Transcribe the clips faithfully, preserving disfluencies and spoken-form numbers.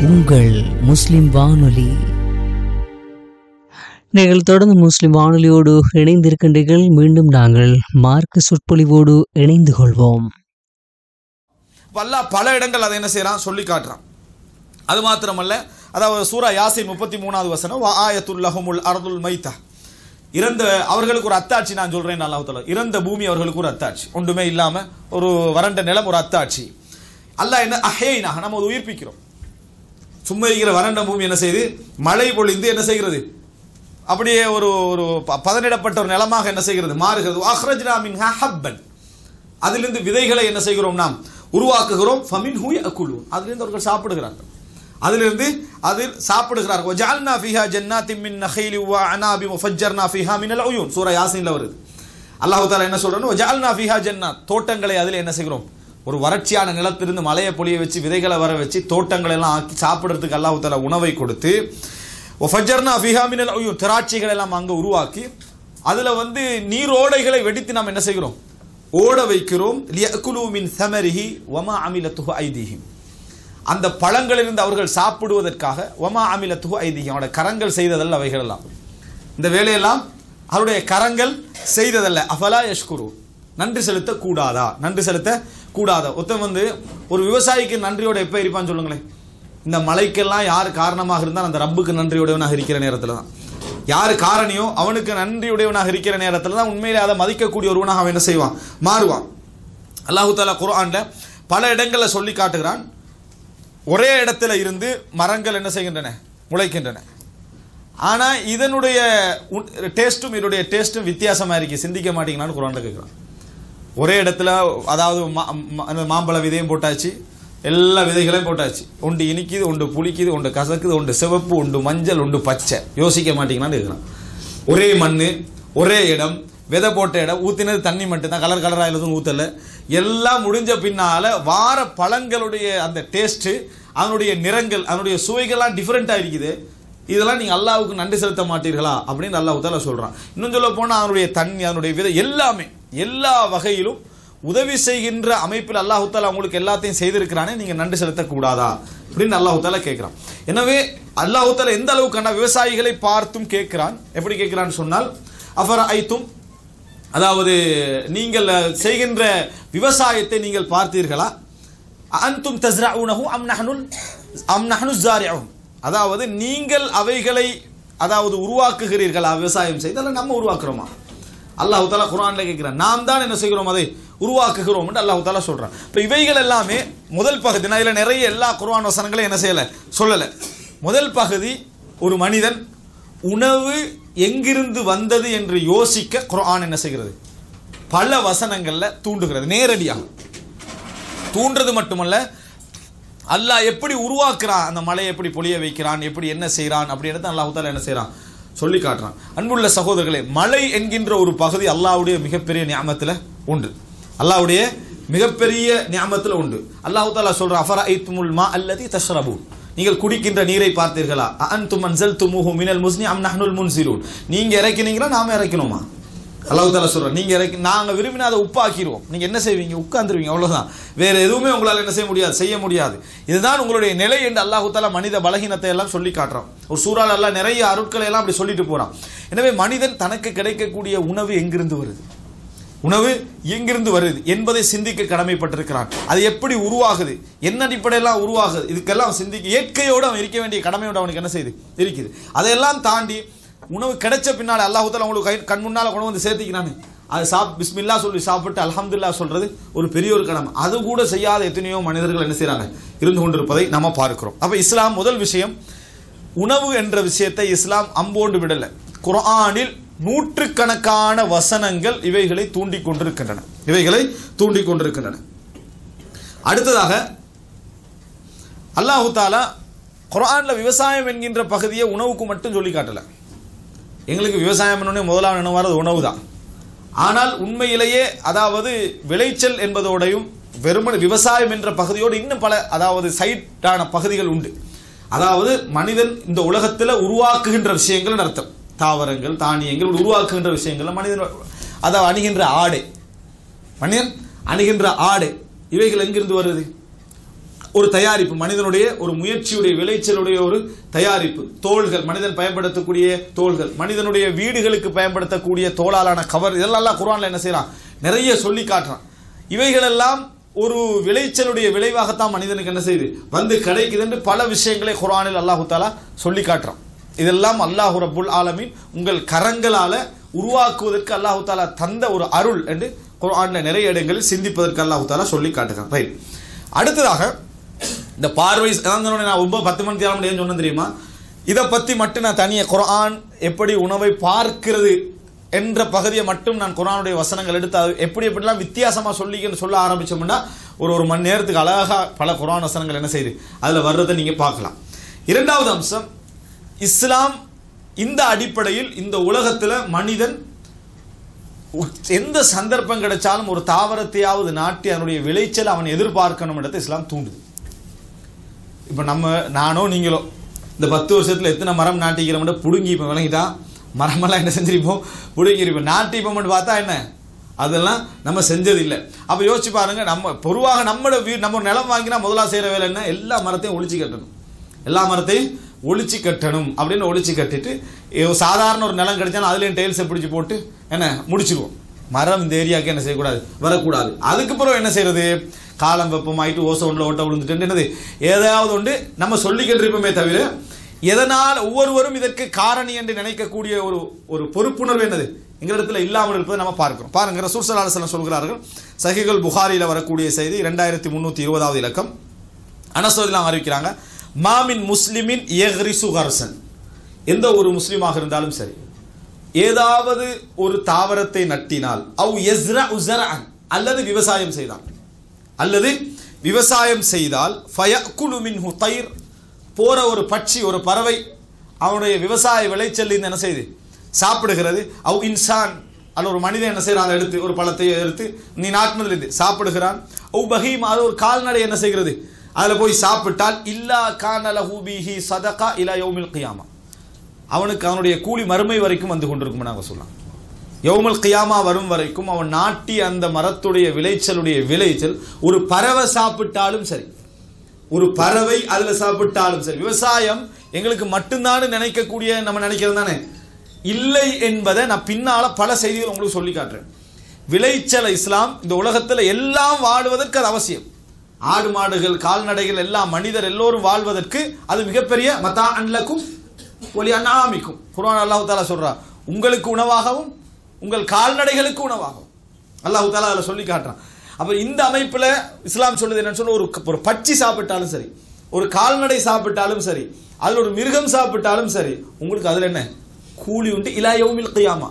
உங்கள் முஸ்லிம் வானொலி. நீங்கள் தொடர்ந்து முஸ்லிம் வானொலியோடு இணைந்திருக்கின்றீர்கள். மீண்டும் நாங்கள் மார்க்க சொற்பொழிவோடு இணைந்து கொள்வோம். அல்லாஹ் பல இடங்கள் அதை என்ன செய்யறான் சொல்லி காட்டுறான். அது மாத்திரமல்ல, அதாவது சூரா யாசின் முப்பத்தி மூணாவது வசனம், ஆயத்துல் லஹுமுல் அர்துல் மைத்தா, இறந்த அவர்களுக்கு ஒரு அத்தாட்சி நான் சொல்றேன். அல்லாஹ் தஆலா இறந்த பூமி அவர்களுக்கு ஒரு அத்தாட்சி, ஒன்றுமே இல்லாம ஒரு வறண்ட நிலம் ஒரு அத்தாட்சி. அல்லாஹ் என்ன அஹ்யைனா, நம்ம உயிர்ப்பிக்கிறோம். சும்மா இருக்கிற வறண்ட பூமி என்ன செய்து மழை பொழிந்து என்ன செய்கிறது, அப்படியே ஒரு ஒரு பதனிடப்பட்ட ஒரு நிலமாக என்ன செய்கிறது மாறுகிறது. அஹ்ரஜ்னா மின்ஹா ஹப்பன், அதிலிருந்து விதைகளை என்ன செய்கிறோம் நாம் உருவாக்குகிறோம். ஃபமின்ஹு யஅகுலூன், அதிலிருந்து அவர்கள் சாப்பிடுகிறார்கள், அதிலிருந்து அதில் சாப்பிடுகிறார்கள். வஜஅல்னா ஃபீஹா ஜன்னாத்தின் மின் நഖீலி வ அனாபி வஃஜர்னா ஃபீஹா மினல் உயூன், சூரா யாசீன்ல வருது. அல்லாஹ் தஆலா என்ன சொல்றானோ, வஜஅல்னா ஃபீஹா ஜன்னாத், தோட்டங்களை அதில் என்ன செய்கிறோம், ஒரு வறட்சியான நிலத்திலிருந்து மலையை பொழிய வச்சு விதைகளை வர வச்சு தோட்டங்களை எல்லாம் ஆக்கி சாப்பிடுறதுக்கு அல்லாஹ் தஆலா உணவை கொடுத்து, வஃஜர்னா ஃபீஹா மினல் உயூன், திராட்சைகளை எல்லாம் அங்க உருவாக்கி அதுல வந்து நீரோடைகளை வெடித்து நாம் என்ன செய்கிறோம், ஓட வைக்கிறோம். லியஅகுலு மின் ஸமரிஹி வமா அமிலத்துஹு ஐதீஹிம், அந்த பழங்களிலிருந்து அவர்கள் சாப்பிடுவதற்காக. வமா அமிலத்துஹு ஐதீஹிம், அவருடைய கரங்கள் செய்ததல்ல அவைகள் எல்லாம், இந்த வேலையெல்லாம் அவருடைய கரங்கள் செய்ததல்ல. அஃபலா யஷ்குரு, நன்றி செலுத்த கூடாதா, நன்றி செலுத்த கூடாதா. ஒருத்தன் வந்து ஒரு விவசாயிக்கு நன்றியோட எப்ப இருப்பான்னு சொல்லுங்களேன், இந்த மழைக்கெல்லாம் யார் காரணமாக இருந்தால் அந்த ரப்புக்கு நன்றியுடையவனாக இருக்கிற நேரத்தில் தான், யாரு காரணியோ அவனுக்கு நன்றியுடையவனாக இருக்கிற நேரத்தில் தான் உண்மையிலே அதை மதிக்கக்கூடிய ஒருவனாக அவன் என்ன செய்வான், மாறுவான். அல்லாஹு தஆலா குர்ஆன்ல பல இடங்கள்ல சொல்லி காட்டுகிறான், ஒரே இடத்துல இருந்து மரங்கள் என்ன செய்கின்றன, முளைக்கின்றன. ஆனா இதனுடைய டேஸ்டும் இதனுடைய டேஸ்டும் வித்தியாசமா இருக்கு, சிந்திக்க மாட்டீங்களான்னு குர்ஆன்ல கேட்கிறான். ஒரே இடத்துல, அதாவது மாம்பழ விதையும் போட்டாச்சு, எல்லா விதைகளையும் போட்டாச்சு, ஒன்று இனிக்குது, ஒன்று புளிக்குது, ஒன்று கசக்குது, ஒன்று சிவப்பு, ஒன்று மஞ்சள், ஒன்று பச்சை. யோசிக்க மாட்டீங்களான்னு இருக்கிறான். ஒரே மண், ஒரே இடம், விதை போட்ட இடம், ஊத்தினது தண்ணி மட்டும் தான், கலர் கலராக எதுவும் ஊத்தல. எல்லாம் முடிஞ்ச பின்னால வார பழங்களுடைய அந்த டேஸ்ட், அதனுடைய நிறங்கள், அதனுடைய சுவைகள்லாம் டிஃபரெண்டா இருக்குது. இதெல்லாம் நீங்க அல்லாஹ்வுக்கு நன்றி செலுத்த மாட்டீர்களா அப்படின்னு அல்லாஹ் தஆலா சொல்றான். இன்னும் சொல்ல போனா அதனுடைய தண்ணி, அதனுடைய விதை, எல்லாமே எல்லா வகையிலும் உதவி செய்கின்ற அமைப்பில் அல்லாஹ் தஆலா உங்களுக்கு எல்லாத்தையும் செய்திருக்கிறானே, நீங்க நன்றி செலுத்த கூடாதா அப்படின்னு அல்லாஹ் தஆலா கேட்கிறான். எனவே அல்லாஹ் தஆலா எந்த அளவுக்கு விவசாயிகளை பார்த்தும் கேட்கிறான். எப்படி கேட்கிறான்னு சொன்னால், அஃபரஐத்தும், அதாவது நீங்கள் செய்கின்ற விவசாயத்தை நீங்கள் பார்த்தீர்களா, அன்தும் தஸ்ரஊனஹு அம் நஹ்னுல் அம் நஹ்னு ஸாரிஊன், அதாவது நீங்கள் அவைகளை அதாவது உருவாக்குகிறீர்களா, விவசாயம் செய்தால் நம்ம உருவாக்குறோமா. அல்லாஹ் தஆலா குர்ஆன்ல கேட்கிறான், நாம் தான் என்ன செய்கிறோம், அதை உருவாக்குகிறோம் என்று அல்லாஹ் தஆலா சொல்றான். இப்போ இவைகள் எல்லாமே முதல் பகுதி, நான் இதில் நிறைய எல்லா குர்ஆன் வசனங்களையும் என்ன செய்யலை சொல்லலை. முதல் பகுதி, ஒரு மனிதன் உணவு எங்கிருந்து வந்தது என்று யோசிக்க குர்ஆன் என்ன செய்கிறது, பல வசனங்கள்ல தூண்டுகிறது. நேரடியாக தூண்டுறது மட்டுமல்ல, அல்லாஹ் எப்படி உருவாக்குறான், அந்த மலையை எப்படி பொழிய வைக்கிறான், எப்படி என்ன செய்யறான் அப்படின்றத அல்லாஹ் தஆலா என்ன செய்யறான் சொல்லி காட்டுறான். அன்புள்ள சகோதரர்களே, மலை என்கின்ற ஒரு பகுதி அல்லாஹ்வுடைய மிகப்பெரிய நிஅமத்துல ஒன்று, அல்லாஹ்வுடைய மிகப்பெரிய நிஅமத்துல உண்டு. அல்லாஹ் தஆலா சொல்றான், அஃபரஐத்துமுல் மா அல்லதி தஷ்ரபூன், நீங்கள் குடிக்கின்ற நீரை பார்த்தீர்களா, அன்தும் அன்ஸல்துமூஹு மினல் முஸ்னி அம் நஹ்னுல் முன்ஸிலூன், நீங்க இறக்கினீங்களா நாம இறக்கணுமா. அல்லாஹ் தஆலா சொல்றான், நீங்க இறக்கி நாங்க விரும்பினா அதை உப்பாக்கிடுவோம், நீங்க என்ன செய்வீங்க, உட்கார்ந்துருவீங்க, அவ்வளவுதான், வேற எதுவுமே உங்களால் என்ன செய்ய முடியாது, செய்ய முடியாது. இதுதான் உங்களுடைய நிலை என்று அல்லாஹ் தஆலா மனித பலகீனத்தை எல்லாம் சொல்லி காட்டுறான். ஒரு சூறால அல்லாஹ் நிறைய அருட்களை எல்லாம் அப்படி சொல்லிட்டு போறான். எனவே மனிதன் தனக்கு கிடைக்கக்கூடிய உணவு எங்கிருந்து வருது, உணவு எங்கிருந்து வருது என்பதை சிந்திக்க கடமைப்பட்டிருக்கிறான். அது எப்படி உருவாகுது, என்ன அடிப்படையெல்லாம் உருவாகுது, இதுக்கெல்லாம் சிந்திக்க இயற்கையோடு அவன் இருக்க வேண்டிய கடமையோடு அவனுக்கு என்ன செய்யுது இருக்குது. அதையெல்லாம் தாண்டி உணவு கிடைச்ச பின்னால் அல்லாஹ் தஆலா உங்களுக்கு கை கண் முன்னால் கொண்டு வந்து சேர்த்திக்கிறானே, அது சாப் பிஸ்மில்லா சொல்லி சாப்பிட்டு அல்ஹம்துலில்லாஹ் சொல்றது ஒரு பெரிய ஒரு கடமை. அது கூட செய்யாத எத்தனையோ மனிதர்கள் என்ன செய்யறாங்க, இருந்து கொண்டிருப்பதை நம்ம பார்க்கிறோம். அப்ப இஸ்லாம் முதல் விஷயம், உணவு என்ற விஷயத்தை இஸ்லாம் அம்போண்டு விடல. குர்ஆனில் நூற்றுக்கணக்கான வசனங்கள் இவைகளை தூண்டிக் கொண்டிருக்கின்றன, இவைகளை தூண்டிக் கொண்டிருக்கின்றன. அடுத்ததாக அல்லாஹ் தஆலா குர்ஆன்ல விவசாயம் என்கின்ற பகுதியை உணவுக்கு மட்டும் சொல்லி காட்டல. எங்களுக்கு விவசாயம் பண்ணோடனே முதலாவது நினைவாரது உணவு தான். ஆனால் உண்மையிலேயே அதாவது விளைச்சல் என்பதோடையும் வெறுமனே விவசாயம் என்ற பகுதியோடு இன்னும் பல அதாவது சைட்டான பகுதிகள் உண்டு. அதாவது மனிதன் இந்த உலகத்தில் உருவாக்குகின்ற விஷயங்கள் அர்த்தம், தாவரங்கள் தானியங்கள் உருவாக்குகின்ற விஷயங்கள், மனிதன் அதை அணுகின்ற ஆடை, மனிதன் அணுகின்ற ஆடை, இவைகள் எங்கிருந்து வருது, ஒரு தயாரிப்பு, மனிதனுடைய ஒரு முயற்சியுடைய விளைச்சலுடைய ஒரு தயாரிப்பு. தோள்கள், மனிதன் பயன்படுத்தக்கூடிய தோள்கள், மனிதனுடைய வீடுகளுக்கு பயன்படுத்தக்கூடிய தோளாலான கவர், இதெல்லாம் குர்ஆன்ல என்ன செய்யறான், நிறைய சொல்லி காட்டுறான். இவைகளெல்லாம் ஒரு விளைச்சலுடைய விளைவாகத்தான் மனிதனுக்கு என்ன செய்யுது, வந்து கிடைக்குது என்று பல விஷயங்களை குர்ஆனில் அல்லாஹு தஆலா சொல்லி காட்டுறான். இதெல்லாம் அல்லாஹ் ரப்புல் ஆலமீன் உங்கள் கரங்களால உருவாக்குவதற்கு அல்லாஹு தஆலா தந்த ஒரு அருள் என்று குர்ஆன்ல நிறைய இடங்களில் சிந்திப்பதற்கு அல்லாஹு தஆலா சொல்லி காட்டுகிறான். ரைட். அடுத்ததாக இந்த பார்வை, நான் ஒன்பது பத்து மணி தேவை சொன்ன தெரியுமா, இதை பற்றி மட்டும் நான் தனியாக குர்ஆன் எப்படி உணவை பார்க்கிறது என்ற பகுதியை மட்டும் நான் குர்ஆனுடைய வசனங்கள் எடுத்து அது எப்படி எப்படிலாம் வித்தியாசமாக சொல்லிக்கன்னு சொல்ல ஆரம்பிச்சோம்னா ஒரு ஒரு மணி நேரத்துக்கு அழகாக பல குர்ஆன் வசனங்கள் என்ன செய்யுது அதில் வர்றதை நீங்கள் பார்க்கலாம். இரண்டாவது அம்சம், இஸ்லாம் இந்த அடிப்படையில் இந்த உலகத்தில் மனிதன் எந்த சந்தர்ப்பம் கிடைச்சாலும் ஒரு தாவரத்தையாவது நாட்டி அதனுடைய விளைச்சல் அவன் எதிர்பார்க்கணும் இடத்தை இஸ்லாம் தூண்டுது. இப்போ நம்ம நானோ நீங்களோ இந்த பத்து வருஷத்தில் எத்தனை மரம் நாட்டிக்கிறோம்னா புடுங்கி இப்போ விளங்கிட்டா மரமெல்லாம் என்ன செஞ்சிருப்போம், புடுங்கிருப்போம். நாட்டிப்போம்னு பார்த்தா என்ன, அதெல்லாம் நம்ம செஞ்சது இல்லை. அப்போ யோசிச்சு பாருங்க, நம்ம பொதுவாக நம்மளோட வீ நம்ம நிலம் வாங்கினா முதலாக செய்கிற வேலை என்ன, எல்லா மரத்தையும் ஒழிச்சு கட்டணும், எல்லா மரத்தையும் ஒழிச்சு கட்டணும் அப்படின்னு ஒழிச்சு கட்டிட்டு சாதாரண ஒரு நிலம் கிடைச்சாலும் அதுலேயும் டைல்ஸை பிடிச்சி போட்டு என்ன முடிச்சிருவோம். மரம் இந்த ஏரியாவுக்கு என்ன செய்யக்கூடாது, வரக்கூடாது. அதுக்கப்புறம் என்ன செய்யறது, காலம் வெப்பமாயிட்டு ஓசோன்ல ஓட்ட விழுந்துட்டு என்னது ஏதாவது ஒன்று நம்ம சொல்லிக்கிட்டு இருப்போமே தவிர எதனால் ஒவ்வொருவரும் இதற்கு காரணி என்று நினைக்கக்கூடிய ஒரு ஒரு பொறுப்புணர்வு என்னது எங்களிடத்தில் இல்லாமல் இருப்பதை நம்ம பார்க்கிறோம். பாருங்க, ரசூல் ஸல்லல்லாஹு அலைஹி வஸல்லம் சொல்கிறார்கள், சஹீஹுல் புகாரியில் வரக்கூடிய செய்தி இரண்டாயிரத்தி முன்னூற்றி இருபதாவது இலக்கம். அனஸ் ரலியல்லாஹு அறிவிக்கிறாங்க, மாமின் முஸ்லிமின் யக்ரிசு கர்சன், எந்த ஒரு முஸ்லிமாக இருந்தாலும் சரி ஏதாவது ஒரு தாவரத்தை நட்டினால், அவ் யஸ்ரஉ ஸர்அன், அல்லது விவசாயம் செய்தால், அல்லது விவசாயம் செய்தால், ஃபயக்குலு மின்ஹு தைர், போற ஒரு பட்சி ஒரு பறவை அவனுடைய விவசாய விளைச்சல் என்ன செய்து சாப்பிடுகிறது, அவ் இன்சான், அல்ல ஒரு மனிதன் என்ன செய்யறான், எடுத்து ஒரு பழத்தை எடுத்து நீ நாட்டினதிலிருந்து சாப்பிடுகிறான், அவ் பஹீம், அது ஒரு கால்நடை என்ன செய்கிறது அதில் போய் சாப்பிட்டால், இல்லா கான லஹு பிஹி ஸதகா இலா யௌமில் கியாமா, அவனுக்கு அவனுடைய கூலி மறுமை வரைக்கும் வந்து கொண்டிருக்கும். நாங்கள் சொல்லலாம், யௌமுல் கியாமா வரும் வரைக்கும் அவன் நாட்டி அந்த மரத்துடைய விளைச்சலுடைய விளைச்சல் ஒரு பறவை சாப்பிட்டாலும் சரி, ஒரு பறவை அதில் சாப்பிட்டாலும் சரி. விவசாயம் எங்களுக்கு மட்டும்தான் நினைக்கக்கூடிய நம்ம நினைக்கிறது தானே, இல்லை என்பதை நான் பின்னால பல செய்திகள் உங்களுக்கு சொல்லி காட்டுறேன். விளைச்சல் இஸ்லாம் இந்த உலகத்தில் எல்லாம் வாழ்வதற்கு அது அவசியம். ஆடு மாடுகள் கால்நடைகள் எல்லாம் மனிதர் எல்லோரும் வாழ்வதற்கு அது மிகப்பெரிய மதா அன்லக்கும் ஒலி அன்னாமிக்கும். குர்ஆன் அல்லாஹ் தஆலா சொல்றான், உங்களுக்கு உணவாகவும் உங்கள் கால்நடைகளுக்கு உணவாகவும் அல்லாஹ் தஆலா அதில் சொல்லி காட்டுறான். அப்போ இந்த அமைப்பில் இஸ்லாம் சொல்லுது என்னன்னு சொன்ன, ஒரு ஒரு பட்சி சாப்பிட்டாலும் சரி, ஒரு கால்நடை சாப்பிட்டாலும் சரி, அதில் ஒரு மிருகம் சாப்பிட்டாலும் சரி, உங்களுக்கு அதில் என்ன கூலி உண்டு, இலா யௌமில் கியாமா,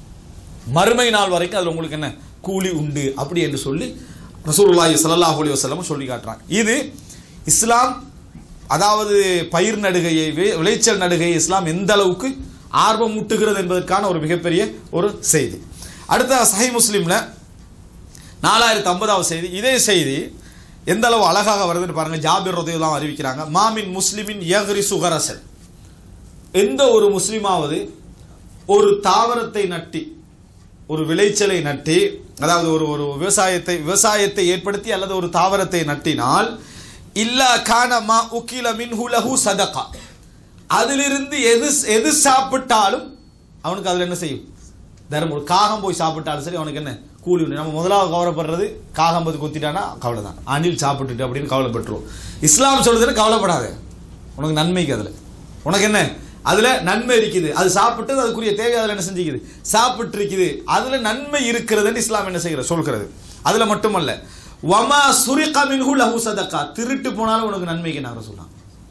மறுமை நாள் வரைக்கும் அதில் உங்களுக்கு என்ன கூலி உண்டு அப்படி என்று சொல்லி ரசூலுல்லாஹி ஸல்லல்லாஹு அலைஹி வஸல்லம் சொல்லி காட்டுறாங்க. இது இஸ்லாம், அதாவது பயிர் நடுகையை விளைச்சல் நடுகையை இஸ்லாம் எந்த அளவுக்கு ஆர்வம் ஊட்டுகிறது என்பதற்கான ஒரு மிகப்பெரிய ஒரு செய்தி. அடுத்த சஹீஹ் முஸ்லிம்ல நாலாயிரத்தி ஐம்பதாவது செய்தி. இதே செய்தி எந்த அளவு அழகாக வருதுன்னு பாருங்க. ஜாபிர் ரலியல்லாஹு அறிவிக்கிறாங்க, மாமின் முஸ்லிமின் யக்ரிசு கரசன், எந்த ஒரு முஸ்லிமாவது ஒரு தாவரத்தை நட்டி ஒரு விளைச்சலை நட்டி, அதாவது ஒரு ஒரு விவசாயத்தை விவசாயத்தை ஏற்படுத்தி அல்லது ஒரு தாவரத்தை நட்டினால், இல்லா கான மா உகில மின்ஹு லஹு ஸதகா, அதிலிருந்து எது எது சாப்பிட்டாலும் அவனுக்கு அதில் என்ன செய்யும் தர்மம். ஒரு காகம் போய் சாப்பிட்டாலும் சரி அவனுக்கு என்ன கூலி உண்டு. நம்ம முதலாவது கவலைப்படுறது காகம் பது கொத்திட்டானா கவலை தான், அணில் சாப்பிட்டுட்டு அப்படின்னு கவலைப்பட்டுருவோம். இஸ்லாம் சொல்றதுன்னு கவலைப்படாத, உனக்கு நன்மைக்கு அதில் உனக்கு என்ன அதுல நன்மை இருக்குது, அது சாப்பிட்டு அதுக்குரிய தேவை அதில் என்ன செஞ்சுக்குது சாப்பிட்டு இருக்குது, அதுல நன்மை இருக்கிறதுன்னு இஸ்லாம் என்ன செய்கிற சொல்கிறது. அதுல மட்டுமல்ல, வமா சுரிக மின்ஹு லஹு ஸதகா, திருட்டு போனாலும் உனக்கு நன்மைக்கு நாங்கள் சொல்லலாம்.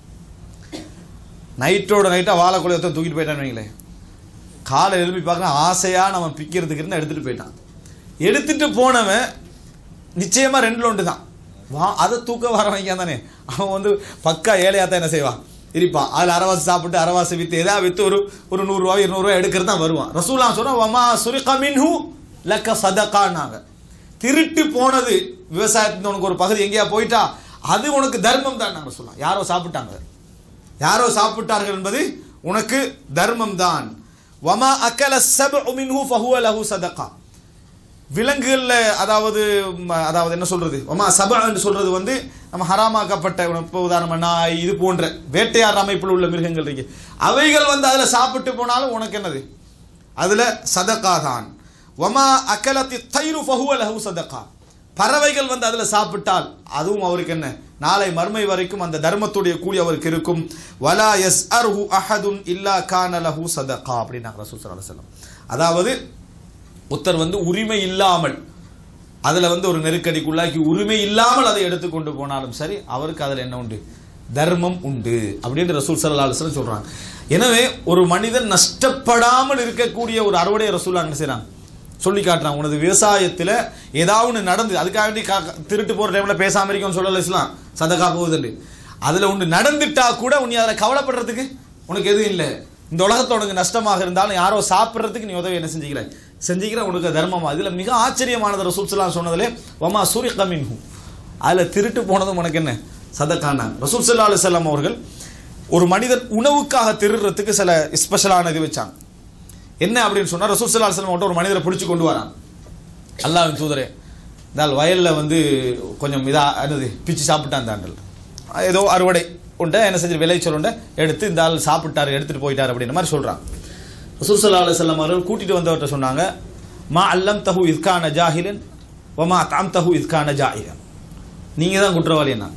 நைட்டோட நைட்டா வாழைக்குலையத்தை தூக்கிட்டு போயிட்டான்னு வைங்களேன், காலை எழுப்பி பார்க்கலாம் ஆசையா நம்ம பிக்கிறதுக்கு இருந்தால் எடுத்துட்டு போயிட்டான். எடுத்துட்டு போனவன் நிச்சயமா ரெண்டு ஒன்று தான், வா அதை தூக்க வர வைக்க தானே, அவன் வந்து பக்கா ஏழையாத்தான் என்ன செய்வான் இருப்பான். அதில் அரவாசி சாப்பிட்டு அரவாசி வித்து ஏதாவது வித்து ஒரு ஒரு நூறுரூவா இருநூறுவா எடுக்கிறது தான் வருவான். ரசூலுல்லாஹ் சொன்னா வமா சுரிக மின்ஹு லக ஸதகானாங்க, திருட்டு போனது விவசாயத்தின் உனக்கு ஒரு பகுதி எங்கேயா போயிட்டா அது உனக்கு தர்மம் தான் நாங்கள் சொல்லலாம். யாரோ சாப்பிட்டாங்க, யாரோ சாப்பிட்டார்கள் என்பது உனக்கு தர்மம் தான். வமா அக்கல ஸப்உ மின்ஹு ஃபஹுவ லஹு ஸதகா, விலங்குகளில் அதாவது அதாவது என்ன சொல்றது ஒமா சபா என்று சொல்றது வந்து நம்ம ஹராமாக்கப்பட்ட இப்போ உதாரணம் நாய் இது போன்ற வேட்டையாடுற அமைப்பில் உள்ள மிருகங்கள் இருக்கு. அவைகள் வந்து அதில் சாப்பிட்டு போனாலும் உனக்கு என்னது அதில் சதகா தான். ஒமா அக்கலத்தி தைரு ஃபஹுவ லஹு சதகா. பறவைகள் வந்து அதில் சாப்பிட்டால் அதுவும் அவருக்கு என்ன நாளை மறுமை வரைக்கும் அந்த தர்மத்துடைய கூலி அவருக்கு இருக்கும். வலா யஸ்அர்ஹு அஹதுன் இல்லா கான லஹு சதகா அப்படின்னாங்க ரசூல் ஸல்லல்லாஹு அலைஹி வஸல்லம். அதாவது ஒருத்தர் வந்து உரிமை இல்லாமல் அதில் வந்து ஒரு நெருக்கடிக்குள்ளாக்கி உரிமை இல்லாமல் அதை எடுத்துக்கொண்டு போனாலும் சரி அவருக்கு அதில் என்ன உண்டு தர்மம் உண்டு அப்படின்னு ரசூல் ஸல்லல்லாஹு அலைஹி வஸல்லம் சொல்றாங்க. எனவே ஒரு மனிதன் நஷ்டப்படாமல் இருக்கக்கூடிய ஒரு அறுவடை ரசூல் என்ன செய்றாங்க சொல்லி காட்டுறாங்க. உனது விவசாயத்தில் ஏதாவது ஒன்று நடந்து அதுக்காக திருட்டு போகிற டைமில் பேசாமல் இருக்கோன்னு சொல்லல இஸ்லாம் சதகா போகுதுண்டு. அதில் ஒன்று நடந்துட்டா கூட உன்னை அதில் கவலைப்படுறதுக்கு உனக்கு எதுவும் இல்லை. இந்த உலகத்தில் உனக்கு நஷ்டமாக இருந்தாலும் யாரோ சாப்பிட்றதுக்கு நீ உதவி என்ன செஞ்சுக்கிற செஞ்சுக்கிற உனக்கு தர்மமா. இதில் மிக ஆச்சரியமானது ரசூல் ஸல்லல்லாஹு அலைஹி வஸல்லம் சொன்னதிலே வமா சுரிக மின்ஹு அதில் திருட்டு போனதும் உனக்கு என்ன சதகானாங்க. ரசூல் ஸல்லல்லாஹு அலைஹி வஸல்லம் அவர்கள் ஒரு மனிதன் உணவுக்காக திருடுறதுக்கு சில ஸ்பெஷலான இது வச்சாங்க. என்ன அப்படின்னு சொன்னால் ரசூல் ஸல்லல்லாஹு அலைஹி வஸல்லம் ஒரு மனிதரை பிடிச்சி கொண்டு வரான். அல்லாஹ்வின் தூதரே இந்த வயலில் வந்து கொஞ்சம் இதாக என்னது பிச்சு சாப்பிட்டான் தாண்டல் ஏதோ அறுவடை உண்டை என்ன செஞ்சு விளைச்சல் உண்டை எடுத்து இந்த ஆள் சாப்பிட்டாரு எடுத்துகிட்டு போயிட்டார் அப்படின்ற மாதிரி சொல்கிறான். ரசூல் ஸல்லல்லாஹு அலைஹி வஸல்லம் அவர்கள் கூட்டிகிட்டு வந்தவர்கிட்ட சொன்னாங்க மா அல்லம் தஹு இத்கான ஜாஹிலன் வமா தாம் தஹு இத்கான ஜாஹிலன். நீங்கள் தான் குற்றவாளி என்ன.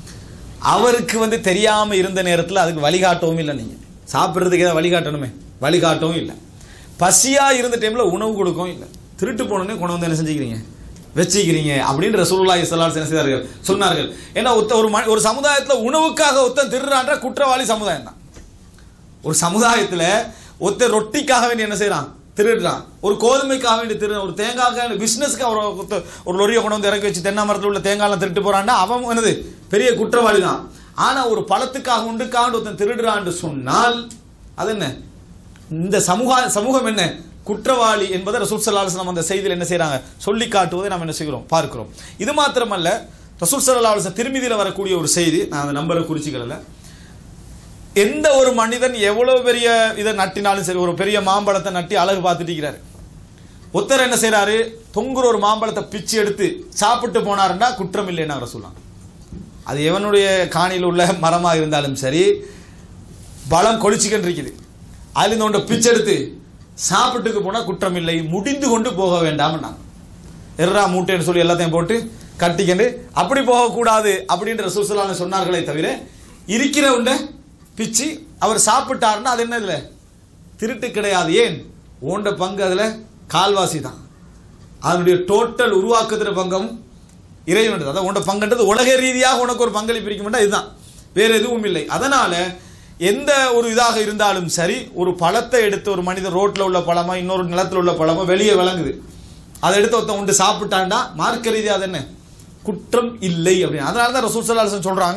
அவருக்கு வந்து தெரியாமல் இருந்த நேரத்தில் அதுக்கு வழிகாட்டவும் இல்லை. நீங்கள் சாப்பிட்றதுக்கு ஏதாவது வழிகாட்டணுமே வழிகாட்டவும் இல்லை. பசியாக இருந்த டைமில் உணவு கொடுக்கவும் இல்லை. திருட்டு போனோன்னே கொண்டு வந்து என்ன செஞ்சுக்கிறீங்க வச்சுக்கிறீங்க அப்படின்னு ரசூலுல்லாஹி ஸல்லல்லாஹு அலைஹி வஸல்லம் செய்தார்கள் சொன்னார்கள். ஏன்னா ஒத்த ஒரு ஒரு சமுதாயத்தில் உணவுக்காக ஒருத்தன் திருடுறான்ற குற்றவாளி சமுதாயம் தான். ஒரு சமுதாயத்தில் ஒருத்தர் ரொட்டிக்காக வேண்டி என்ன செய்யறான் திருடுறான், ஒரு கோதுமைக்காக வேண்டி திரு ஒரு தேங்காய்க்காக பிஸ்னஸ்க்கு ஒரு ஒரு லொரியை கொண்டு வந்து இறக்கி வச்சு தென்னை மரத்தில் உள்ள தேங்காயெல்லாம் திருட்டு போறான்னா அவன் என்னது பெரிய குற்றவாளி தான். ஆனால் ஒரு பழத்துக்காக உண்டுக்காக ஒருத்தன் திருடுறான்னு சொன்னால் அது என்ன இந்த சமூக சமூகம் என்ன குற்றவாளி என்பதை ரசூல் ஸல்லல்லாஹு அலைஹி வஸல்லம் அந்த செய்தியில் என்ன செய்யறாங்க சொல்லி காட்டுவதை நாம் என்ன செய்கிறோம் பார்க்கிறோம். இது மாத்திரமல்ல ரசூல் ஸல்லல்லாஹு அலைஹி வஸல்லம் திருமீதியில் வரக்கூடிய ஒரு செய்தி, நான் அந்த நம்பரை குறிச்சிக்கல, எந்த ஒரு மனிதன் எவ்வளவு பெரிய இதை நட்டினாலும் சரி ஒரு பெரிய மாம்பழத்தை நட்டி அழகு பார்த்துட்டு இருக்கிறாரு, ஒருத்தர் என்ன செய்யறாரு தொங்குற ஒரு மாம்பழத்தை பிச்சு எடுத்து சாப்பிட்டு போனாருன்னா குற்றம் இல்லைன்னா ரசூலுல்லாஹ். அது எவனுடைய காணியில் உள்ள மரமாக இருந்தாலும் சரி பழம் கொளிச்சிக்கிட்டு இருக்குது அதில் இந்த ஒன்றை பிச்சு எடுத்து சாப்பிட்டுக்கு போனால் குற்றம் இல்லை, முடிந்து கொண்டு போக வேண்டாம். எர்ரா மூட்டைன்னு சொல்லி எல்லாத்தையும் போட்டு கட்டிக்கிண்டு அப்படி போகக்கூடாது அப்படின்ற ரசூல் ஸல்லல்லாஹு அலைஹி வஸல்லம் சொன்னார்களே தவிர இருக்கிற உண்டை பிச்சு அவர் சாப்பிட்டாருன்னா அது என்ன இல்லை திருட்டு கிடையாது. ஏன் ஓண்ட பங்கு அதில் கால்வாசி தான். அதனுடைய டோட்டல் உருவாக்குகிற பங்கம் இறைவன். அதான் உண்ட பங்குன்றது உலக ரீதியாக உனக்கு ஒரு பங்களிப்பு இருக்க இதுதான், வேற எதுவும் இல்லை. அதனால எந்த ஒரு இதாக இருந்தாலும் சரி ஒரு பழத்தை எடுத்து ஒரு மனிதர் ரோட்டில் உள்ள பழமா இன்னொரு நிலத்தில் உள்ள பழமா வெளியே விளங்குது அதை எடுத்து ஒருத்தன் உண்டு சாப்பிட்டான்டா மார்க்க ரீதியாக அது என்ன குற்றம் இல்லை அப்படின்னு. அதனால தான் ரசூல் ஸல்லல்லாஹு அலைஹி வஸல்லம் சொல்றாங்க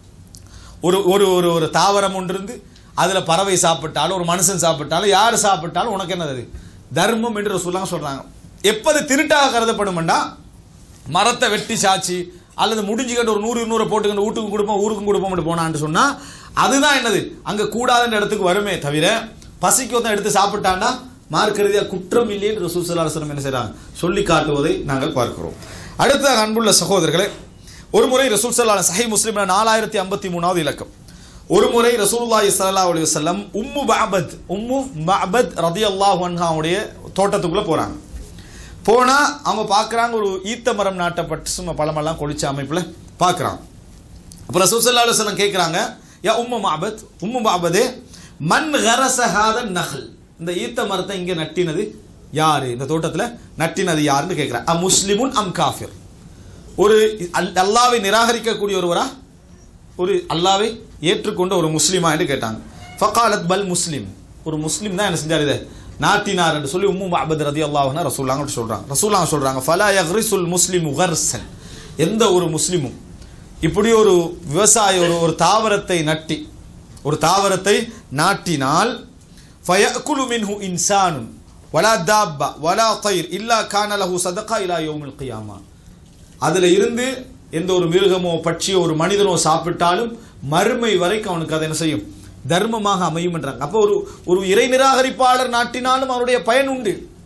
ஒரு ஒரு ஒரு ஒரு தாவரம் ஒன்று இருந்து அதில் பறவை சாப்பிட்டாலும் ஒரு மனுஷன் சாப்பிட்டாலும் யார் சாப்பிட்டாலும் உனக்கு என்னது தர்மம் என்று ரசூலுல்லாஹ் சொல்றாங்க. எப்போது திருட்டாக கருதப்படும்டா மரத்தை வெட்டி சாச்சி அல்லது முடிஞ்சுக்கிட்டு ஒரு நூறு நூறு போட்டுக்கிட்டு வீட்டுக்கும் கொடுப்போம் ஊருக்கும் கொடுப்போம் போனான்னு சொன்னா அதுதான் என்னது அங்கே கூடாதுன்ற இடத்துக்கு வருமே தவிர பசிக்கு ஒருத்தன் எடுத்து சாப்பிட்டாண்டா மார்க்க ரீதியாக குற்றம் இல்லை என்று ரசூல் ஸல்லல்லாஹு அலைஹி வஸல்லம் என்ன செய்றாங்க சொல்லி காட்டுவதை நாங்கள் பார்க்கிறோம். அடுத்த அன்புள்ள சகோதரர்களே, ஒரு முறை ரசூல் ஸல்லல்லாஹு அலைஹி சஹீஹ் முஸ்லிம்ல நாலாயிரத்தி ஐம்பத்தி மூணாவது இலக்கம், ஒரு முறை ரசூலுல்லாஹி ஸல்லல்லாஹு அலைஹி வஸல்லம் உம்மு மஅபத் உம்மு மஅபத் ரலியல்லாஹு அன்ஹாவுடைய தோட்டத்துக்குள்ள போறாங்க. போனா அவங்க பார்க்குறாங்க ஒரு ஈத்த மரம் நாட்டப்பட்டு சும்மா பழமெல்லாம் கொளிச்ச அமைப்பில் பார்க்குறாங்க. அப்போ ரசூல் ஸல்லல்லாஹு அலைஹி வஸல்லம் கேட்குறாங்க, யா உம்மு மஅபத் உம்மு மஅபதே மன் கரஸ ஹாதன் நஹல், இந்த ஈத்த மரத்தை இங்கே நட்டினது யாரு, இந்த தோட்டத்தில் நட்டினது யாருன்னு கேட்குறாங்க. அ முஸ்லிமுன் அம் காஃபிர், ஒரு அல்லாவை நிராகரிக்கக்கூடிய ஒருவரா ஒரு அல்லாவை ஏற்றுக்கொண்ட ஒரு முஸ்லிமா என்று கேட்டாங்க. ஃபகாலத் பல் முஸ்லிம், ஒரு முஸ்லிம் தான் என்ன செஞ்சார் இதை நாட்டினார் என்று சொல்லி உம்மு மஅபத் ரலியல்லாஹு அன்ஹா ரசூலுல்லாஹ் சொல்றாங்க. ரசூலுல்லாஹ் சொல்றாங்க ஃபலா யக்ரிசுல் முஸ்லிமு கர்ஸன், எந்த ஒரு முஸ்லிமும் இப்படி ஒரு விவசாய ஒரு ஒரு தாவரத்தை நட்டி ஒரு தாவரத்தை நாட்டினால் ஃபயஅகுலு மின்ஹு இன்சானுன் வலா தாப்பா வலா தைர் இல்லா கான லஹு சதகா இலா யௌமில் கியாமா, அதில் இருந்து எந்த ஒரு மிருகமோ பட்சியோ ஒரு மனிதனோ சாப்பிட்டாலும் மறுமை வரைக்கும் அவனுக்கு அதை என்ன செய்யும் தர்மமாக அமையும் என்றாங்க. அப்போ ஒரு ஒரு இறை நிராகரிப்பாளர் நாட்டினாலும் அவருடைய பயன் உண்டு,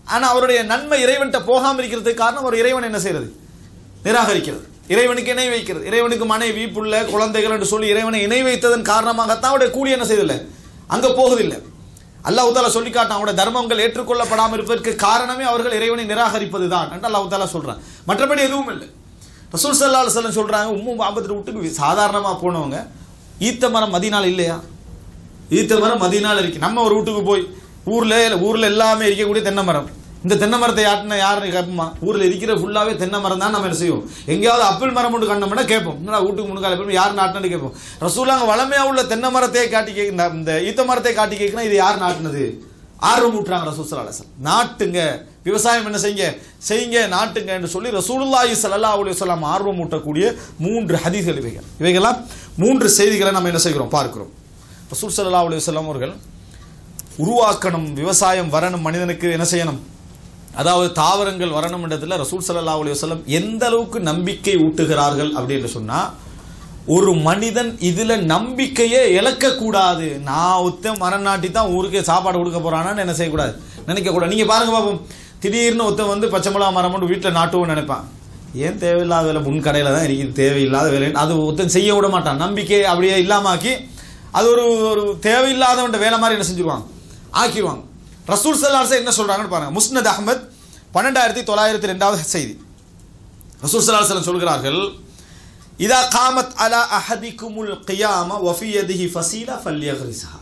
ஆனால் அவருடைய நன்மை இறைவன்கிட்ட போகாமல் இருக்கிறதுக்கு காரணம் அவர் இறைவன் என்ன செய்யறது, நிராகரிக்கிறது, இறைவனுக்கு இணை வைக்கிறது. இறைவனுக்கு மனைவி புள்ள குழந்தைகள் என்று சொல்லி இறைவனை இணை வைத்ததன் காரணமாகத்தான் அவருடைய கூலி என்ன செய்யதில்லை, அங்கே போகுதில்லை. அல்லாஹ் தாலா சொல்லி காட்டான் அவருடைய தர்மங்கள் ஏற்றுக்கொள்ளப்படாமல் இருப்பதற்கு காரணமே அவர்கள் இறைவனை நிராகரிப்பது தான் என்று அல்லாஹ் தாலா சொல்றான். மற்றபடி எதுவும் இல்லை. ரசூல் ஸல்லல்லாஹு அலைஹி வஸல்லம் சொல்றாங்க, உம்மு பாபத்து வீட்டுக்கு சாதாரணமாக போனவங்க ஈத்த மரம் மதீனால இல்லையா, ஈத்த மரம் மதீனால இருக்கு. நம்ம ஒரு வீட்டுக்கு போய் ஊர்ல ஊர்ல எல்லாமே இருக்கக்கூடிய தென்னை மரம், இந்த தென்னை மரத்தை யாட்டின யாருன்னு கேட்போமா? ஊரில் இருக்கிற ஃபுல்லாகவே தென்னை மரம் தான் நம்ம என்ன செய்வோம். எங்கேயாவது அப்பிள் மரம் ஒன்று கண்டோம்னா கேட்போம், என்னடா வீட்டுக்கு முன்னுக்கால எப்போ யார் நாட்டினு கேட்போம். ரசூலாங்க வளமையாக உள்ள தென்னை மரத்தை காட்டி கே இந்த ஈத்த மரத்தை காட்டி கேட்கணும், இது யார் நாட்டினது, ஆர்வம் ஊட்டுறாங்க ரசூல் ஸல்லல்லாஹு அலைஹி வஸல்லம். நாட்டுங்க, விவசாயம் என்ன செய்யுங்க செய்யுங்க நாட்டுங்க என்று சொல்லி ரசூலுல்லாஹி ஸல்லல்லாஹு அலைஹி வஸல்லம் ஆர்வம் ஊட்டக்கூடிய மூன்று ஹதீஸ்கள் இவைகள். இவைகளாம் மூன்று செய்திகளை நம்ம என்ன செய்கிறோம் பார்க்கிறோம். ரசூல் ஸல்லல்லாஹு அலைஹி வஸல்லம் அவர்கள் உருவாக்கணும், விவசாயம் வரணும், மனிதனுக்கு என்ன செய்யணும், அதாவது தாவரங்கள் வரணும் என்றதுல ரசூல் ஸல்லல்லாஹு அலைஹி வஸல்லம் எந்த அளவுக்கு நம்பிக்கை ஊட்டுகிறார்கள் அப்படின்னு சொன்னா, ஒரு மனிதன் இதுல நம்பிக்கையே இழக்கக்கூடாது. நான் ஒத்த மரம் நாட்டி தான் ஊருக்கே சாப்பாடு கொடுக்க போறானான்னு என்ன செய்யக்கூடாது, நினைக்க கூடாது. நீங்க பாருங்க பாப்போம், திடீர்னு ஒருத்தன் வந்து பச்சை மிளகா மரம் மட்டும் வீட்டில் நாட்டுவோம்னு நினைப்பான். ஏன் தேவையில்லாத வேலை, முன் கடையில் தான் இருக்குது, தேவையில்லாத வேலை, அது ஒருத்தன் செய்ய விட மாட்டான். நம்பிக்கையை அப்படியே இல்லாமாக்கி அது ஒரு ஒரு தேவையில்லாதவன் வேலை மாதிரி என்ன செஞ்சுருவாங்க, ஆக்கிடுவாங்க. ரசூல் ஸல்லல்லாஹு அலைஹி வஸல்லம் என்ன சொல்றாங்கன்னு பாருங்க. முஸ்னத் அஹ்மத் பன்னெண்டாயிரத்தி தொள்ளாயிரத்தி ரெண்டாவது செய்தி. ரசூல் ஸல்லல்லாஹு அலைஹி வஸல்லம் சொல்கிறார்கள், இதா காமத் அலா அஹதிகுமுல் கியாம வஃபி யதிஹி ஃபஸீலா ஃபல்யக்ரிஸ்ஹா.